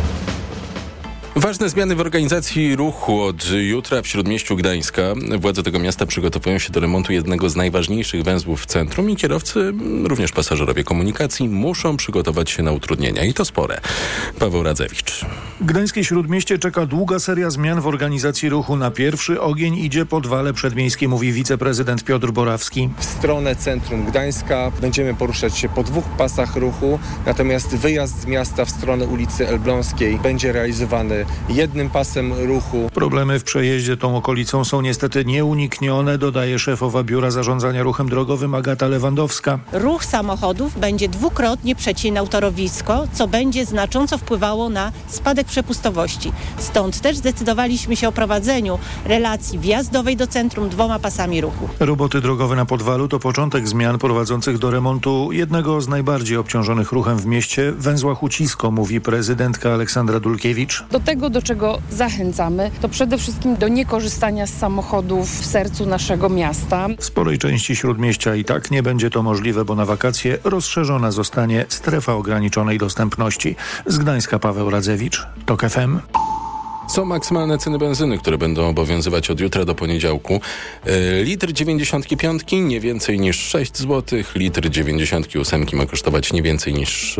Ważne zmiany w organizacji ruchu od jutra w Śródmieściu Gdańska. Władze tego miasta przygotowują się do remontu jednego z najważniejszych węzłów w centrum i kierowcy, również pasażerowie komunikacji, muszą przygotować się na utrudnienia. I to spore. Paweł Radzewicz. Gdańskie Śródmieście czeka długa seria zmian w organizacji ruchu. Na pierwszy ogień idzie Podwale Przedmiejskie, mówi wiceprezydent Piotr Borawski. W stronę centrum Gdańska będziemy poruszać się po 2 pasach ruchu, natomiast wyjazd z miasta w stronę ulicy Elbląskiej będzie realizowany jednym pasem ruchu. Problemy w przejeździe tą okolicą są niestety nieuniknione, dodaje szefowa Biura Zarządzania Ruchem Drogowym Agata Lewandowska. Ruch samochodów będzie dwukrotnie przecinał torowisko, co będzie znacząco wpływało na spadek przepustowości. Stąd też zdecydowaliśmy się o prowadzeniu relacji wjazdowej do centrum 2 pasami ruchu. Roboty drogowe na Podwalu to początek zmian prowadzących do remontu jednego z najbardziej obciążonych ruchem w mieście, węzła Hucisko, mówi prezydentka Aleksandra Dulkiewicz. Do tego, do czego zachęcamy, to przede wszystkim do niekorzystania z samochodów w sercu naszego miasta. W sporej części Śródmieścia i tak nie będzie to możliwe, bo na wakacje rozszerzona zostanie strefa ograniczonej dostępności. Z Gdańska Paweł Radzewicz, TOG FM. Są maksymalne ceny benzyny, które będą obowiązywać od jutra do poniedziałku. Litr 95 nie więcej niż 6 zł, litr 98 ma kosztować nie więcej niż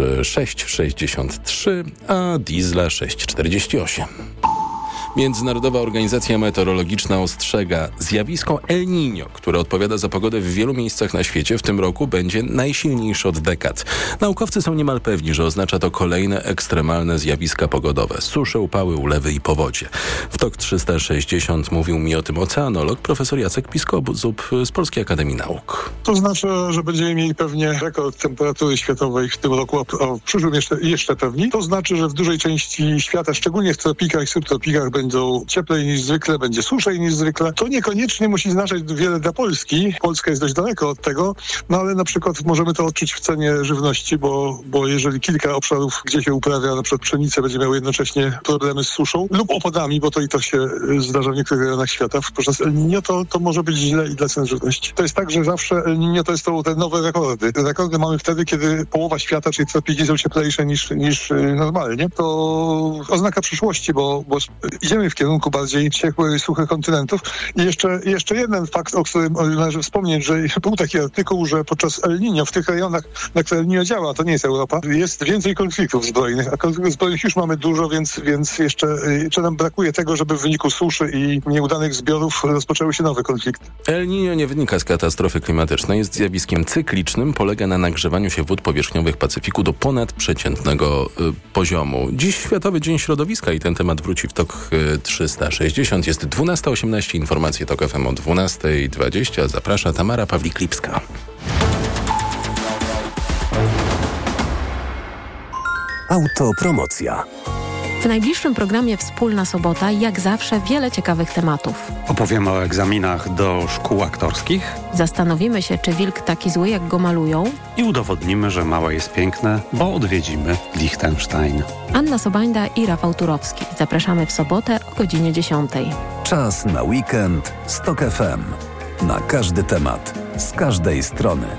6,63, a diesla 6,48. Międzynarodowa Organizacja Meteorologiczna ostrzega, zjawisko El Niño, które odpowiada za pogodę w wielu miejscach na świecie, w tym roku będzie najsilniejsze od dekad. Naukowcy są niemal pewni, że oznacza to kolejne ekstremalne zjawiska pogodowe. Susze, upały, ulewy i powodzie. W TOK 360 mówił mi o tym oceanolog profesor Jacek Piskobzub z Polskiej Akademii Nauk. To znaczy, że będziemy mieli pewnie rekord temperatury światowej w tym roku, a w przyszłym jeszcze pewniej. To znaczy, że w dużej części świata, szczególnie w tropikach i subtropikach, będą cieplej niż zwykle, będzie suszej niż zwykle. To niekoniecznie musi znaczyć wiele dla Polski. Polska jest dość daleko od tego, no ale na przykład możemy to odczuć w cenie żywności, bo jeżeli kilka obszarów, gdzie się uprawia na przykład pszenicę, będzie miało jednocześnie problemy z suszą lub opadami, bo to i to się zdarza w niektórych rejonach świata podczas El Niño, to może być źle i dla cen żywności. To jest tak, że zawsze El Niño to jest te nowe rekordy. Rekordy mamy wtedy, kiedy połowa świata, czyli tropiki, są cieplejsze niż normalnie. To oznaka przyszłości, bo idziemy w kierunku bardziej ciepłych, suchych kontynentów. I jeszcze jeden fakt, o którym należy wspomnieć, że był taki artykuł, że podczas El Niño w tych rejonach, na które El Niño działa, to nie jest Europa, jest więcej konfliktów zbrojnych, a konfliktów zbrojnych już mamy dużo, więc jeszcze nam brakuje tego, żeby w wyniku suszy i nieudanych zbiorów rozpoczęły się nowe konflikty. El Niño nie wynika z katastrofy klimatycznej, jest zjawiskiem cyklicznym, polega na nagrzewaniu się wód powierzchniowych Pacyfiku do ponadprzeciętnego poziomu. Dziś Światowy Dzień Środowiska i ten temat wróci w TOK 360. Jest 12:18. Informacje TOK FM o 12:20. Zaprasza Tamara Pawlik-Lipska. Autopromocja. W najbliższym programie Wspólna Sobota, jak zawsze, wiele ciekawych tematów. Opowiemy o egzaminach do szkół aktorskich. Zastanowimy się, czy wilk taki zły, jak go malują. I udowodnimy, że małe jest piękne, bo odwiedzimy Liechtenstein. Anna Sobańda i Rafał Turowski. Zapraszamy w sobotę o godzinie 10. Czas na weekend z TOK FM. Na każdy temat, z każdej strony.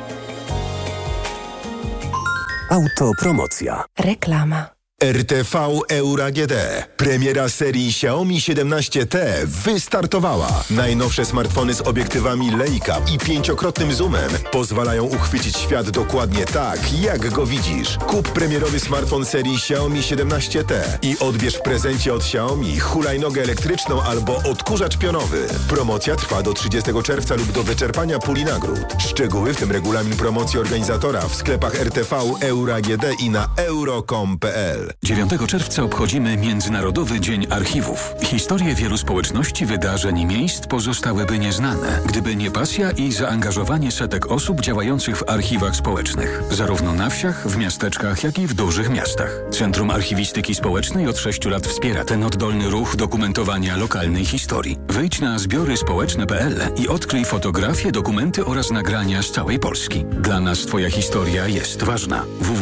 Autopromocja. Reklama. RTV Euro AGD. Premiera serii Xiaomi 17T wystartowała. Najnowsze smartfony z obiektywami Leica i 5-krotnym zoomem pozwalają uchwycić świat dokładnie tak, jak go widzisz. Kup premierowy smartfon serii Xiaomi 17T i odbierz w prezencie od Xiaomi hulajnogę elektryczną albo odkurzacz pionowy. Promocja trwa do 30 czerwca lub do wyczerpania puli nagród. Szczegóły, w tym regulamin promocji organizatora, w sklepach RTV Euro AGD i na euro.com.pl. 9 czerwca obchodzimy Międzynarodowy Dzień Archiwów. Historie wielu społeczności, wydarzeń i miejsc pozostałyby nieznane, gdyby nie pasja i zaangażowanie setek osób działających w archiwach społecznych. Zarówno na wsiach, w miasteczkach, jak i w dużych miastach. Centrum Archiwistyki Społecznej od 6 lat wspiera ten oddolny ruch dokumentowania lokalnej historii. Wejdź na zbioryspołeczne.pl i odkryj fotografie, dokumenty oraz nagrania z całej Polski. Dla nas Twoja historia jest ważna.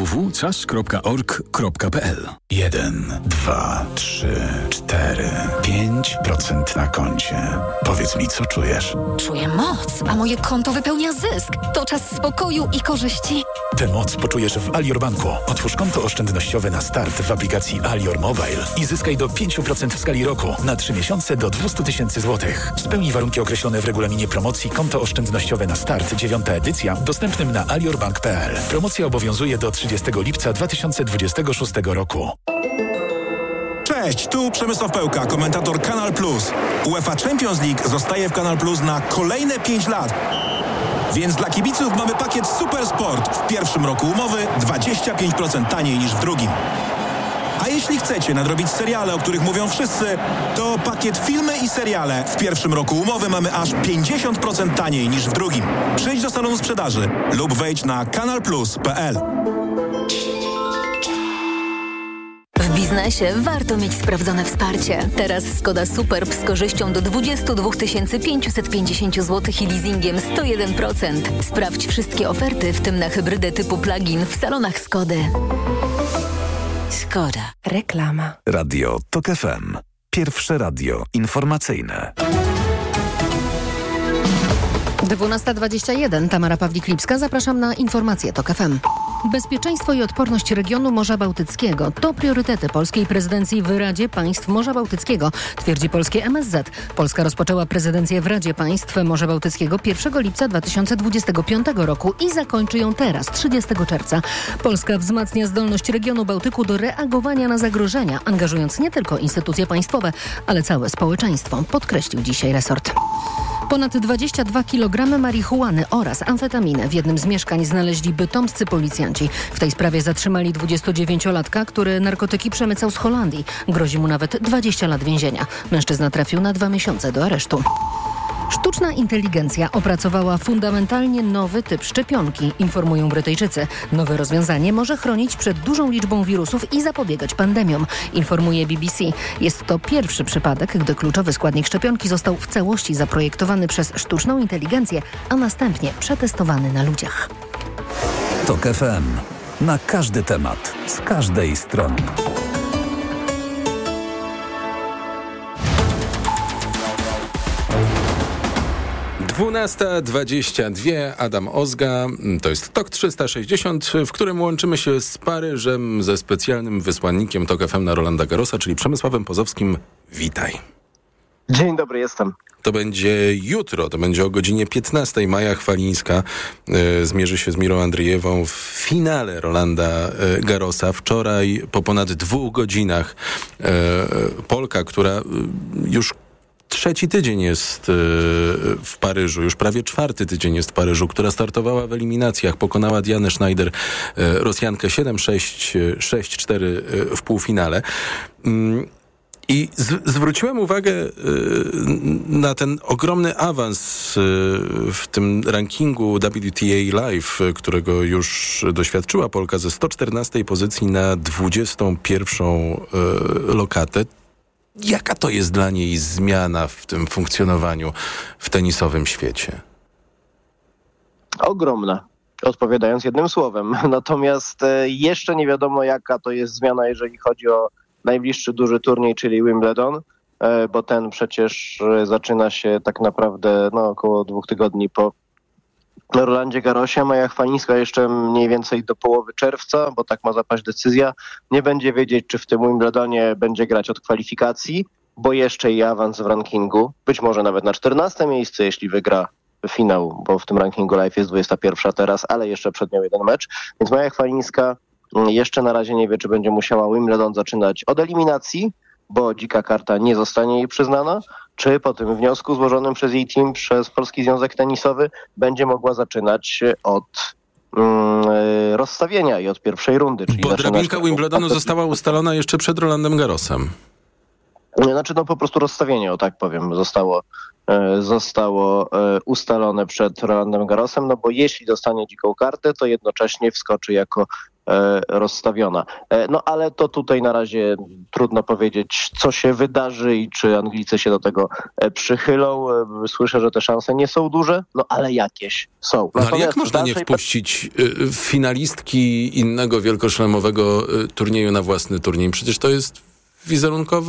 www.cas.org.pl 1, 2, 3, 4, 5% na koncie. Powiedz mi, co czujesz? Czuję moc, a moje konto wypełnia zysk. To czas spokoju i korzyści. Tę moc poczujesz w Alior Banku. Otwórz konto oszczędnościowe na start w aplikacji Alior Mobile i zyskaj do 5% w skali roku na 3 miesiące do 200 000 złotych. Spełnij warunki określone w regulaminie promocji Konto oszczędnościowe na start 9. edycja, dostępnym na aliorbank.pl. Promocja obowiązuje do 30 lipca 2026 roku. Cześć, tu Przemysław Pełka, komentator Kanal Plus. UEFA Champions League zostaje w Kanal Plus na kolejne 5 lat. Więc dla kibiców mamy pakiet Super Sport. W pierwszym roku umowy 25% taniej niż w drugim. A jeśli chcecie nadrobić seriale, o których mówią wszyscy, to pakiet filmy i seriale. W pierwszym roku umowy mamy aż 50% taniej niż w drugim. Przyjdź do salonu sprzedaży lub wejdź na kanalplus.pl. W biznesie warto mieć sprawdzone wsparcie. Teraz Skoda Superb z korzyścią do 22 550 zł i leasingiem 101%. Sprawdź wszystkie oferty, w tym na hybrydę typu plug-in w salonach Skody. Skoda. Reklama. Radio TOK FM. Pierwsze radio informacyjne. 12:21. Tamara Pawlik-Lipska. Zapraszam na informacje TOK FM. Bezpieczeństwo i odporność regionu Morza Bałtyckiego to priorytety polskiej prezydencji w Radzie Państw Morza Bałtyckiego, twierdzi polskie MSZ. Polska rozpoczęła prezydencję w Radzie Państw Morza Bałtyckiego 1 lipca 2025 roku i zakończy ją teraz, 30 czerwca. Polska wzmacnia zdolność regionu Bałtyku do reagowania na zagrożenia, angażując nie tylko instytucje państwowe, ale całe społeczeństwo, podkreślił dzisiaj resort. Ponad 22 kg marihuany oraz amfetaminę w jednym z mieszkań znaleźli bytomscy policjanci. W tej sprawie zatrzymali 29-latka, który narkotyki przemycał z Holandii. Grozi mu nawet 20 lat więzienia. Mężczyzna trafił na 2 miesiące do aresztu. Sztuczna inteligencja opracowała fundamentalnie nowy typ szczepionki, informują Brytyjczycy. Nowe rozwiązanie może chronić przed dużą liczbą wirusów i zapobiegać pandemiom, informuje BBC. Jest to pierwszy przypadek, gdy kluczowy składnik szczepionki został w całości zaprojektowany przez sztuczną inteligencję, a następnie przetestowany na ludziach. TOK FM. Na każdy temat, z każdej strony. Dwunasta 22. Adam Ozga. To jest TOK 360, w którym łączymy się z Paryżem ze specjalnym wysłannikiem TOK FM na Rolanda Garrosa, czyli Przemysławem Pozowskim. Witaj. Dzień dobry, jestem. To będzie jutro, to będzie o godzinie 15. Maja Chwalińska zmierzy się z Mirą Andrzejewą w finale Rolanda Garrosa. Wczoraj po ponad 2 godzinach Polka, która już 3. tydzień jest w Paryżu, już prawie 4. tydzień jest w Paryżu, która startowała w eliminacjach, pokonała Dianę Schneider, Rosjankę 7-6, 6-4 w półfinale. I zwróciłem uwagę na ten ogromny awans w tym rankingu WTA Live, którego już doświadczyła Polka ze 114 pozycji na 21 lokatę. Jaka to jest dla niej zmiana w tym funkcjonowaniu w tenisowym świecie? Ogromna. Odpowiadając jednym słowem. Natomiast jeszcze nie wiadomo, jaka to jest zmiana, jeżeli chodzi o najbliższy duży turniej, czyli Wimbledon, bo ten przecież zaczyna się tak naprawdę około 2 tygodni po Rolandzie Garrosie. Maja Chwalińska jeszcze mniej więcej do połowy czerwca, bo tak ma zapaść decyzja. Nie będzie wiedzieć, czy w tym Wimbledonie będzie grać od kwalifikacji, bo jeszcze i awans w rankingu. Być może nawet na 14 miejsce, jeśli wygra finał, bo w tym rankingu live jest 21 teraz, ale jeszcze przed nią jeden mecz. Więc Maja Chwalińska jeszcze na razie nie wie, czy będzie musiała Wimbledon zaczynać od eliminacji, bo dzika karta nie zostanie jej przyznana, czy po tym wniosku złożonym przez jej team, przez Polski Związek Tenisowy będzie mogła zaczynać od rozstawienia i od pierwszej rundy. Czyli bo drabinka Wimbledonu została ustalona jeszcze przed Rolandem Garrosem. Znaczy po prostu rozstawienie, o tak powiem, zostało ustalone przed Rolandem Garrosem, bo jeśli dostanie dziką kartę, to jednocześnie wskoczy jako rozstawiona. Ale to tutaj na razie trudno powiedzieć, co się wydarzy i czy Anglicy się do tego przychylą. Słyszę, że te szanse nie są duże, ale jakieś są. Ale jak można nie wpuścić finalistki innego wielkoszlemowego turnieju na własny turniej? Przecież to jest wizerunkowe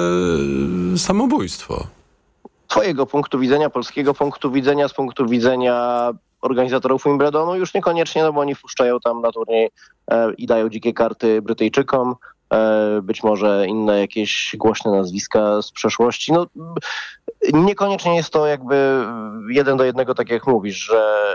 samobójstwo. Twojego punktu widzenia, polskiego punktu widzenia, z punktu widzenia organizatorów Wimbledonu już niekoniecznie, bo oni wpuszczają tam na turniej i dają dzikie karty Brytyjczykom, być może inne jakieś głośne nazwiska z przeszłości. Niekoniecznie jest to jakby 1 do 1, tak jak mówisz,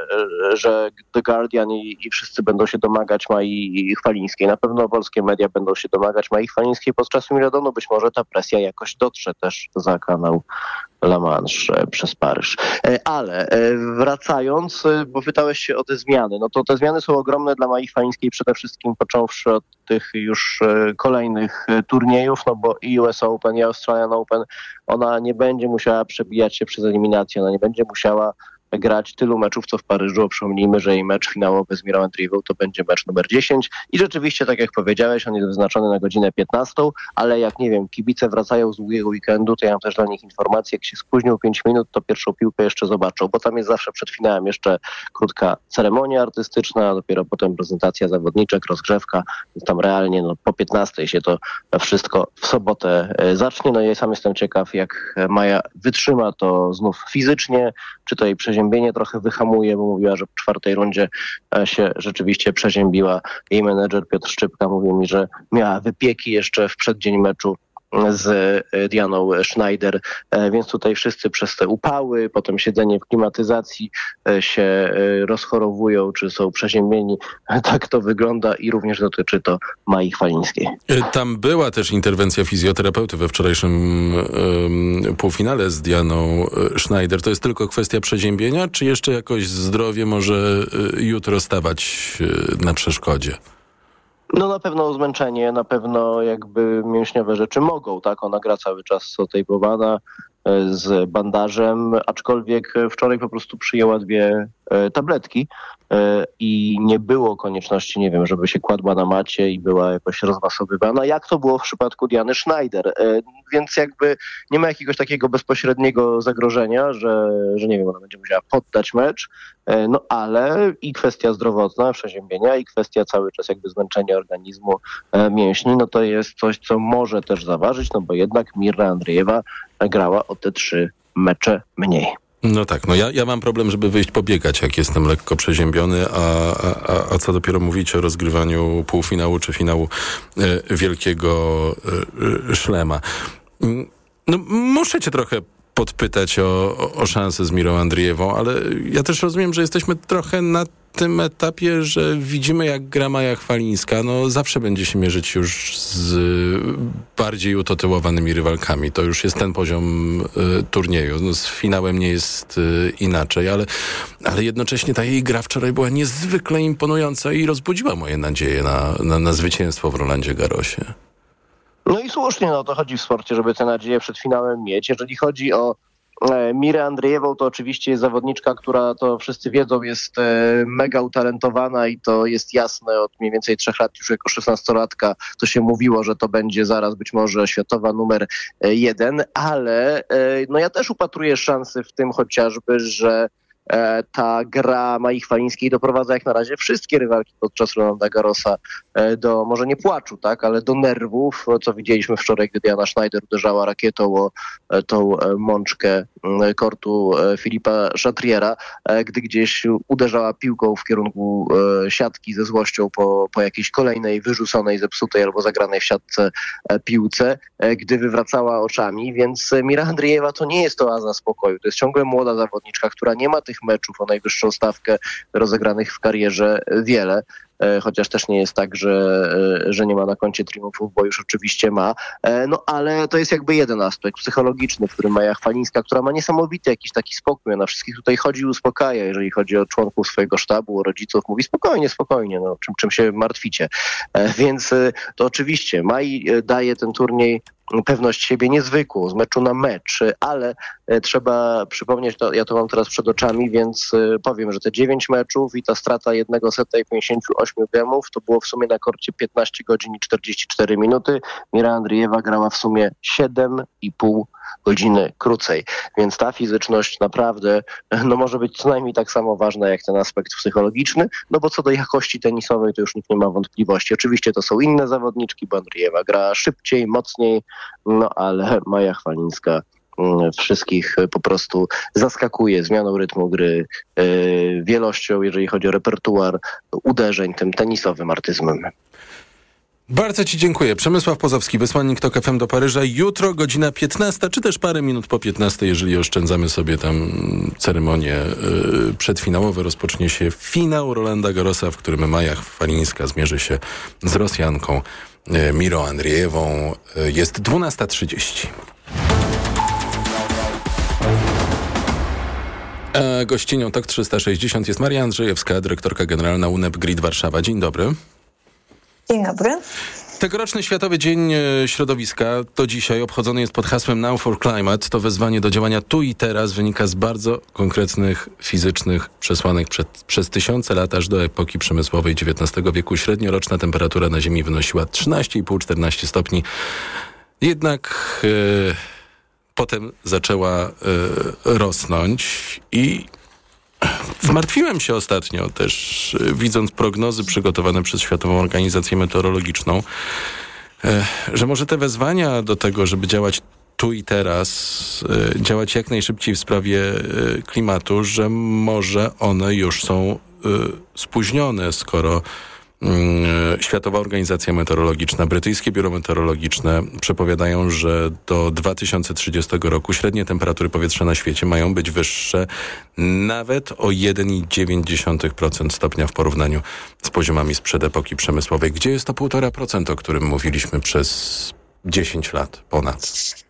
że The Guardian i wszyscy będą się domagać Mai Chwalińskiej. Na pewno polskie media będą się domagać Mai Chwalińskiej podczas Wimbledonu. Być może ta presja jakoś dotrze też za kanał La Manche przez Paryż. Ale wracając, bo pytałeś się o te zmiany, to te zmiany są ogromne dla Mai Chwalińskiej, przede wszystkim począwszy od tych już kolejnych turniejów, bo i US Open, i Australian Open, ona nie będzie musiała przebijać się przez eliminację, ona nie będzie musiała grać tylu meczów, co w Paryżu. Przypomnijmy, że jej mecz finałowy z Mirą Andriewą to będzie mecz numer 10 i rzeczywiście, tak jak powiedziałeś, on jest wyznaczony na godzinę 15, ale jak kibice wracają z długiego weekendu, to ja mam też dla nich informację, jak się spóźnił 5 minut, to pierwszą piłkę jeszcze zobaczą, bo tam jest zawsze przed finałem jeszcze krótka ceremonia artystyczna, a dopiero potem prezentacja zawodniczek, rozgrzewka, więc tam realnie po 15 się to wszystko w sobotę zacznie. Ja sam jestem ciekaw, jak Maja wytrzyma to znów fizycznie, czy to jej przeziębienie trochę wyhamuje, bo mówiła, że w 4. rundzie się rzeczywiście przeziębiła. Jej menedżer Piotr Szczypka mówił mi, że miała wypieki jeszcze w przeddzień meczu z Dianą Schneider, więc tutaj wszyscy przez te upały, potem siedzenie w klimatyzacji się rozchorowują, czy są przeziębieni. Tak to wygląda i również dotyczy to Mai Chwalińskiej. Tam była też interwencja fizjoterapeuty we wczorajszym półfinale z Dianą Schneider. To jest tylko kwestia przeziębienia, czy jeszcze jakoś zdrowie może jutro stawać na przeszkodzie? Na pewno zmęczenie, na pewno jakby mięśniowe rzeczy mogą, tak? Ona gra cały czas otejpowana z bandażem, aczkolwiek wczoraj po prostu przyjęła 2 tabletki i nie było konieczności, nie wiem, żeby się kładła na macie i była jakoś rozmasowywana, jak to było w przypadku Diany Schneider. Więc jakby nie ma jakiegoś takiego bezpośredniego zagrożenia, że nie wiem, ona będzie musiała poddać mecz, ale i kwestia zdrowotna, przeziębienia i kwestia cały czas jakby zmęczenia organizmu, mięśni, to jest coś, co może też zaważyć, bo jednak Mirra Andriejewa grała o te 3 mecze mniej. Tak, ja mam problem, żeby wyjść pobiegać, jak jestem lekko przeziębiony, a co dopiero mówić o rozgrywaniu półfinału czy finału wielkiego szlema. Muszę cię trochę podpytać o szansę z Mirą Andriejewą, ale ja też rozumiem, że jesteśmy trochę na tym etapie, że widzimy, jak gra Maja Chwalińska. Zawsze będzie się mierzyć już z bardziej utytułowanymi rywalkami. To już jest ten poziom turnieju. Z finałem nie jest inaczej, ale jednocześnie ta jej gra wczoraj była niezwykle imponująca i rozbudziła moje nadzieje na zwycięstwo w Rolandzie Garrosie. No i słusznie, no to chodzi w sporcie, żeby tę nadzieję przed finałem mieć. Jeżeli chodzi o Mirę Andrzejewą, to oczywiście jest zawodniczka, która, to wszyscy wiedzą, jest mega utalentowana i to jest jasne od mniej więcej 3 lat, już jako 16-latka to się mówiło, że to będzie zaraz być może światowa numer 1, ale no ja też upatruję szansy w tym chociażby, że ta gra Mai Chwalińskiej doprowadza jak na razie wszystkie rywalki podczas Rolanda Garrosa do, może nie płaczu, tak, ale do nerwów, co widzieliśmy wczoraj, gdy Diana Schneider uderzała rakietą o tą mączkę kortu Filipa Chatriera, gdy gdzieś uderzała piłką w kierunku siatki ze złością po jakiejś kolejnej wyrzuconej, zepsutej albo zagranej w siatce piłce, gdy wywracała oczami, więc Mira Andriejewa to nie jest oaza spokoju, to jest ciągle młoda zawodniczka, która nie ma tych meczów o najwyższą stawkę rozegranych w karierze wiele, chociaż też nie jest tak, że nie ma na koncie triumfów, bo już oczywiście ma. No ale to jest jakby jeden aspekt psychologiczny, w którym Maja Chwalińska, która ma niesamowity jakiś taki spokój, ona wszystkich tutaj chodzi i uspokaja, jeżeli chodzi o członków swojego sztabu, o rodziców, mówi spokojnie, no, czym się martwicie. Więc to oczywiście Mai daje ten turniej pewność siebie niezwykłą, z meczu na mecz, ale trzeba przypomnieć, ja to mam teraz przed oczami, więc powiem, że te 9 meczów i ta strata 1 seta i 58 gemów, to było w sumie na korcie 15 godzin i 44 minuty. Mira Andriejewa grała w sumie 7,5 godziny krócej, więc ta fizyczność naprawdę no, może być co najmniej tak samo ważna jak ten aspekt psychologiczny, no bo co do jakości tenisowej to już nikt nie ma wątpliwości. Oczywiście to są inne zawodniczki, bo Andriejewa gra szybciej, mocniej, no ale Maja Chwalińska wszystkich po prostu zaskakuje zmianą rytmu gry, wielością, jeżeli chodzi o repertuar uderzeń, tym tenisowym artyzmem. Bardzo Ci dziękuję. Przemysław Pozowski, wysłannik TOK FM do Paryża. Jutro godzina 15, czy też parę minut po 15, jeżeli oszczędzamy sobie tam ceremonię przedfinałowe, rozpocznie się finał Rolanda Garrosa, w którym Maja Chwalińska zmierzy się z Rosjanką Mirą Andrzejewą. Jest 12:30. A gościnią TOK 360 jest Maria Andrzejewska, dyrektorka generalna UNEP Grid Warszawa. Dzień dobry. Dzień dobry. Tegoroczny Światowy Dzień Środowiska do dzisiaj obchodzony jest pod hasłem Now for Climate. To wezwanie do działania tu i teraz wynika z bardzo konkretnych fizycznych przesłanek przez tysiące lat aż do epoki przemysłowej XIX wieku. Średnioroczna temperatura na Ziemi wynosiła 13,5-14 stopni. Jednak potem zaczęła rosnąć i zmartwiłem się ostatnio też, widząc prognozy przygotowane przez Światową Organizację Meteorologiczną, że może te wezwania do tego, żeby działać tu i teraz, działać jak najszybciej w sprawie klimatu, że może one już są spóźnione, skoro Światowa Organizacja Meteorologiczna, Brytyjskie Biuro Meteorologiczne przepowiadają, że do 2030 roku średnie temperatury powietrza na świecie mają być wyższe nawet o 1,9% stopnia w porównaniu z poziomami sprzed epoki przemysłowej. Gdzie jest to 1,5%, o którym mówiliśmy przez 10 lat ponad?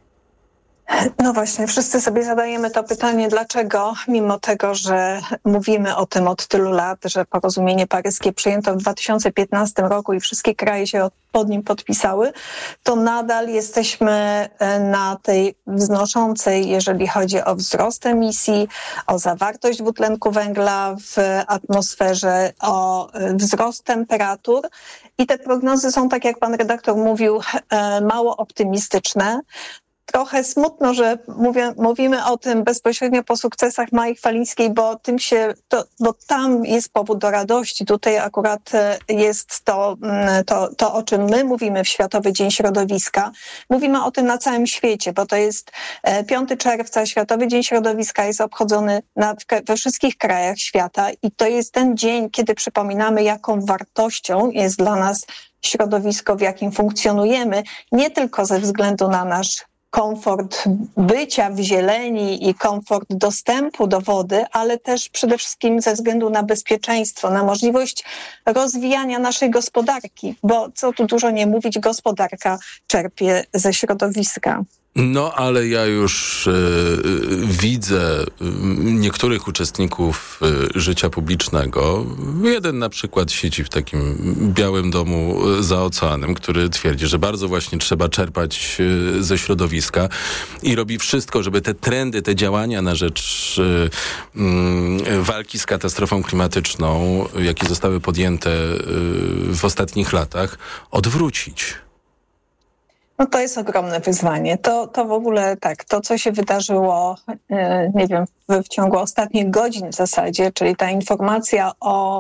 No właśnie, wszyscy sobie zadajemy to pytanie, dlaczego mimo tego, że mówimy o tym od tylu lat, że porozumienie paryskie przyjęto w 2015 roku i wszystkie kraje się pod nim podpisały, to nadal jesteśmy na tej wznoszącej, jeżeli chodzi o wzrost emisji, o zawartość dwutlenku węgla w atmosferze, o wzrost temperatur. I te prognozy są, tak jak pan redaktor mówił, mało optymistyczne. Trochę smutno, że mówimy o tym bezpośrednio po sukcesach Mai Chwalińskiej, bo tam jest powód do radości. Tutaj akurat jest to, o czym my mówimy w Światowy Dzień Środowiska. Mówimy o tym na całym świecie, bo to jest 5 czerwca, Światowy Dzień Środowiska jest obchodzony we wszystkich krajach świata i to jest ten dzień, kiedy przypominamy, jaką wartością jest dla nas środowisko, w jakim funkcjonujemy, nie tylko ze względu na nasz komfort bycia w zieleni i komfort dostępu do wody, ale też przede wszystkim ze względu na bezpieczeństwo, na możliwość rozwijania naszej gospodarki, bo co tu dużo nie mówić, gospodarka czerpie ze środowiska. No, ale ja już widzę niektórych uczestników życia publicznego. Jeden na przykład siedzi w takim białym domu za oceanem, który twierdzi, że bardzo właśnie trzeba czerpać ze środowiska i robi wszystko, żeby te trendy, te działania na rzecz walki z katastrofą klimatyczną, jakie zostały podjęte w ostatnich latach, odwrócić. No to jest ogromne wyzwanie. To w ogóle tak, to co się wydarzyło, nie wiem, w ciągu ostatnich godzin w zasadzie, czyli ta informacja o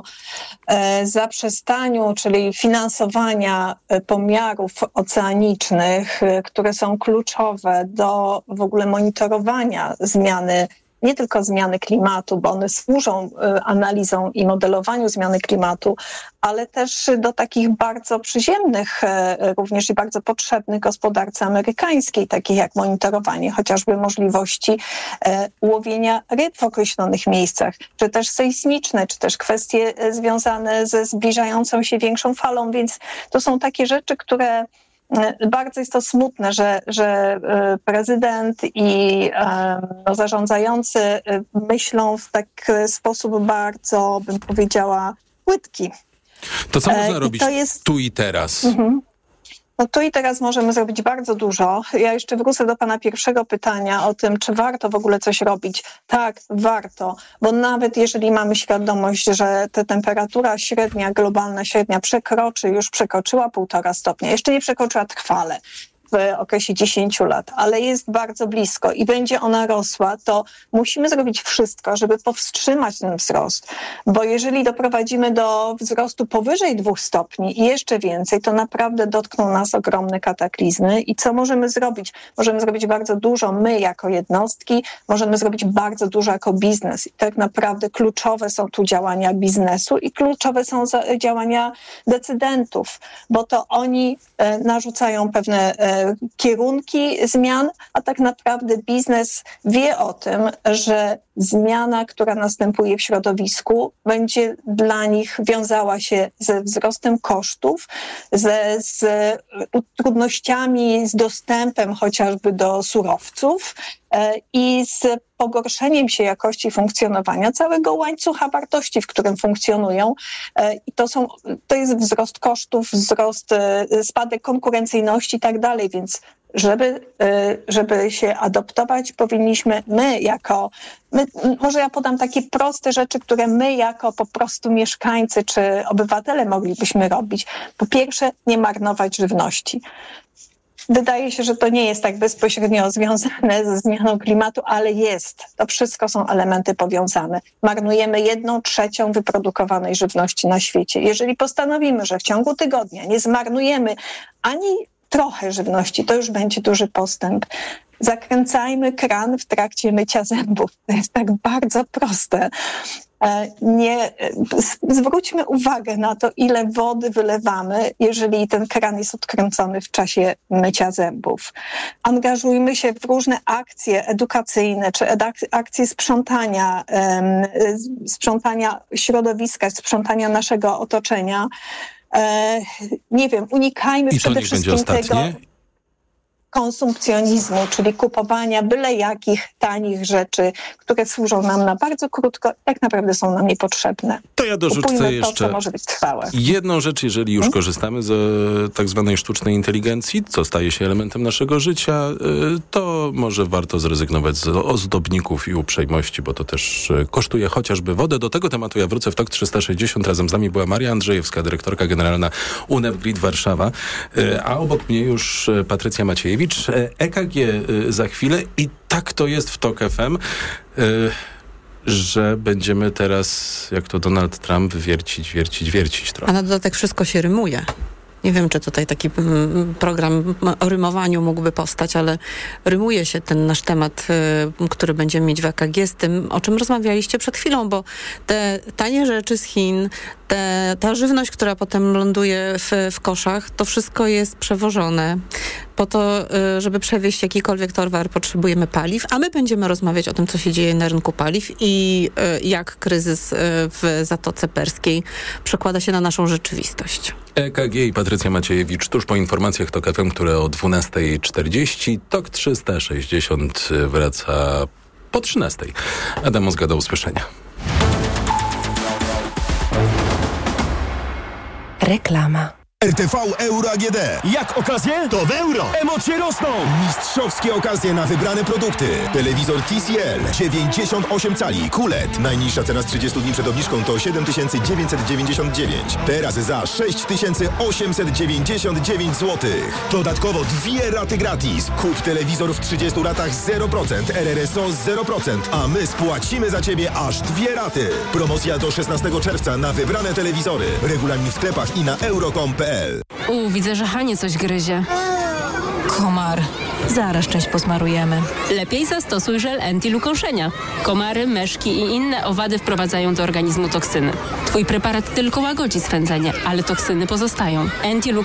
zaprzestaniu, czyli finansowania pomiarów oceanicznych, które są kluczowe do w ogóle monitorowania zmiany, nie tylko zmiany klimatu, bo one służą analizą i modelowaniu zmiany klimatu, ale też do takich bardzo przyziemnych, również i bardzo potrzebnych gospodarce amerykańskiej, takich jak monitorowanie chociażby możliwości łowienia ryb w określonych miejscach, czy też sejsmiczne, czy też kwestie związane ze zbliżającą się większą falą, więc to są takie rzeczy, które bardzo jest to smutne, że prezydent i zarządzający myślą w taki sposób bardzo, bym powiedziała, płytki. To co można robić tu i teraz? No tu i teraz możemy zrobić bardzo dużo. Ja jeszcze wrócę do pana pierwszego pytania o tym, czy warto w ogóle coś robić. Tak, warto, bo nawet jeżeli mamy świadomość, że ta temperatura średnia, globalna średnia już przekroczyła 1,5 stopnia, jeszcze nie przekroczyła trwale w okresie 10 lat, ale jest bardzo blisko i będzie ona rosła, to musimy zrobić wszystko, żeby powstrzymać ten wzrost, bo jeżeli doprowadzimy do wzrostu powyżej 2 stopni i jeszcze więcej, to naprawdę dotkną nas ogromne kataklizmy. I co możemy zrobić? Możemy zrobić bardzo dużo my jako jednostki, możemy zrobić bardzo dużo jako biznes. I tak naprawdę kluczowe są tu działania biznesu i kluczowe są działania decydentów, bo to oni narzucają pewne kierunki zmian, a tak naprawdę biznes wie o tym, że zmiana, która następuje w środowisku, będzie dla nich wiązała się ze wzrostem kosztów, z trudnościami z dostępem chociażby do surowców i z pogorszeniem się jakości funkcjonowania całego łańcucha wartości, w którym funkcjonują. I to jest wzrost kosztów, spadek konkurencyjności i tak dalej, więc żeby się adoptować, powinniśmy może ja podam takie proste rzeczy, które my jako po prostu mieszkańcy czy obywatele moglibyśmy robić. Po pierwsze, nie marnować żywności. Wydaje się, że to nie jest tak bezpośrednio związane ze zmianą klimatu, ale jest. To wszystko są elementy powiązane. Marnujemy 1/3 wyprodukowanej żywności na świecie. Jeżeli postanowimy, że w ciągu tygodnia nie zmarnujemy ani trochę żywności, to już będzie duży postęp. Zakręcajmy kran w trakcie mycia zębów. To jest tak bardzo proste. Zwróćmy uwagę na to, ile wody wylewamy, jeżeli ten kran jest odkręcony w czasie mycia zębów. Angażujmy się w różne akcje edukacyjne, czy akcje sprzątania środowiska, sprzątania naszego otoczenia. Nie wiem, unikajmy przede wszystkim tego konsumpcjonizmu, czyli kupowania byle jakich tanich rzeczy, które służą nam na bardzo krótko, tak naprawdę są nam niepotrzebne. To ja dorzucę jeszcze to, co może być trwałe. jedną rzecz, jeżeli już korzystamy z tak zwanej sztucznej inteligencji, co staje się elementem naszego życia, to może warto zrezygnować z ozdobników i uprzejmości, bo to też kosztuje chociażby wodę. Do tego tematu ja wrócę w TOK 360. Razem z nami była Maria Andrzejewska, dyrektorka generalna UNEP Grid Warszawa, a obok mnie już Patrycja Maciejewicz. EKG za chwilę i tak to jest w TOK FM, że będziemy teraz, jak to Donald Trump, wiercić trochę. A na dodatek wszystko się rymuje. Nie wiem, czy tutaj taki program o rymowaniu mógłby powstać, ale rymuje się ten nasz temat, który będziemy mieć w EKG z tym, o czym rozmawialiście przed chwilą, bo te tanie rzeczy z Chin, ta żywność, która potem ląduje w koszach, to wszystko jest przewożone. Po to, żeby przewieźć jakikolwiek towar, potrzebujemy paliw, a my będziemy rozmawiać o tym, co się dzieje na rynku paliw i jak kryzys w Zatoce Perskiej przekłada się na naszą rzeczywistość. EKG i Patrycja Maciejewicz tuż po informacjach TOK FM, które o 12:40. TOK 360 wraca po 13:00. Adam Mozga, do usłyszenia. Reklama. RTV Euro AGD. Jak okazje? To w euro. Emocje rosną. Mistrzowskie okazje na wybrane produkty. Telewizor TCL 98 cali QLED. Najniższa cena z 30 dni przed obniżką to 7999. Teraz za 6899 zł. Dodatkowo 2 raty gratis. Kup telewizor w 30 latach 0%, RRSO 0%, a my spłacimy za Ciebie aż 2 raty. Promocja do 16 czerwca na wybrane telewizory. Regulamin w sklepach i na euro.com.pl. Widzę, że Hanie coś gryzie. Komar. Zaraz część posmarujemy. Lepiej zastosuj żel anti-lukąszenia. Komary, myszki i inne owady wprowadzają do organizmu toksyny. Twój preparat tylko łagodzi swędzenie, ale toksyny pozostają.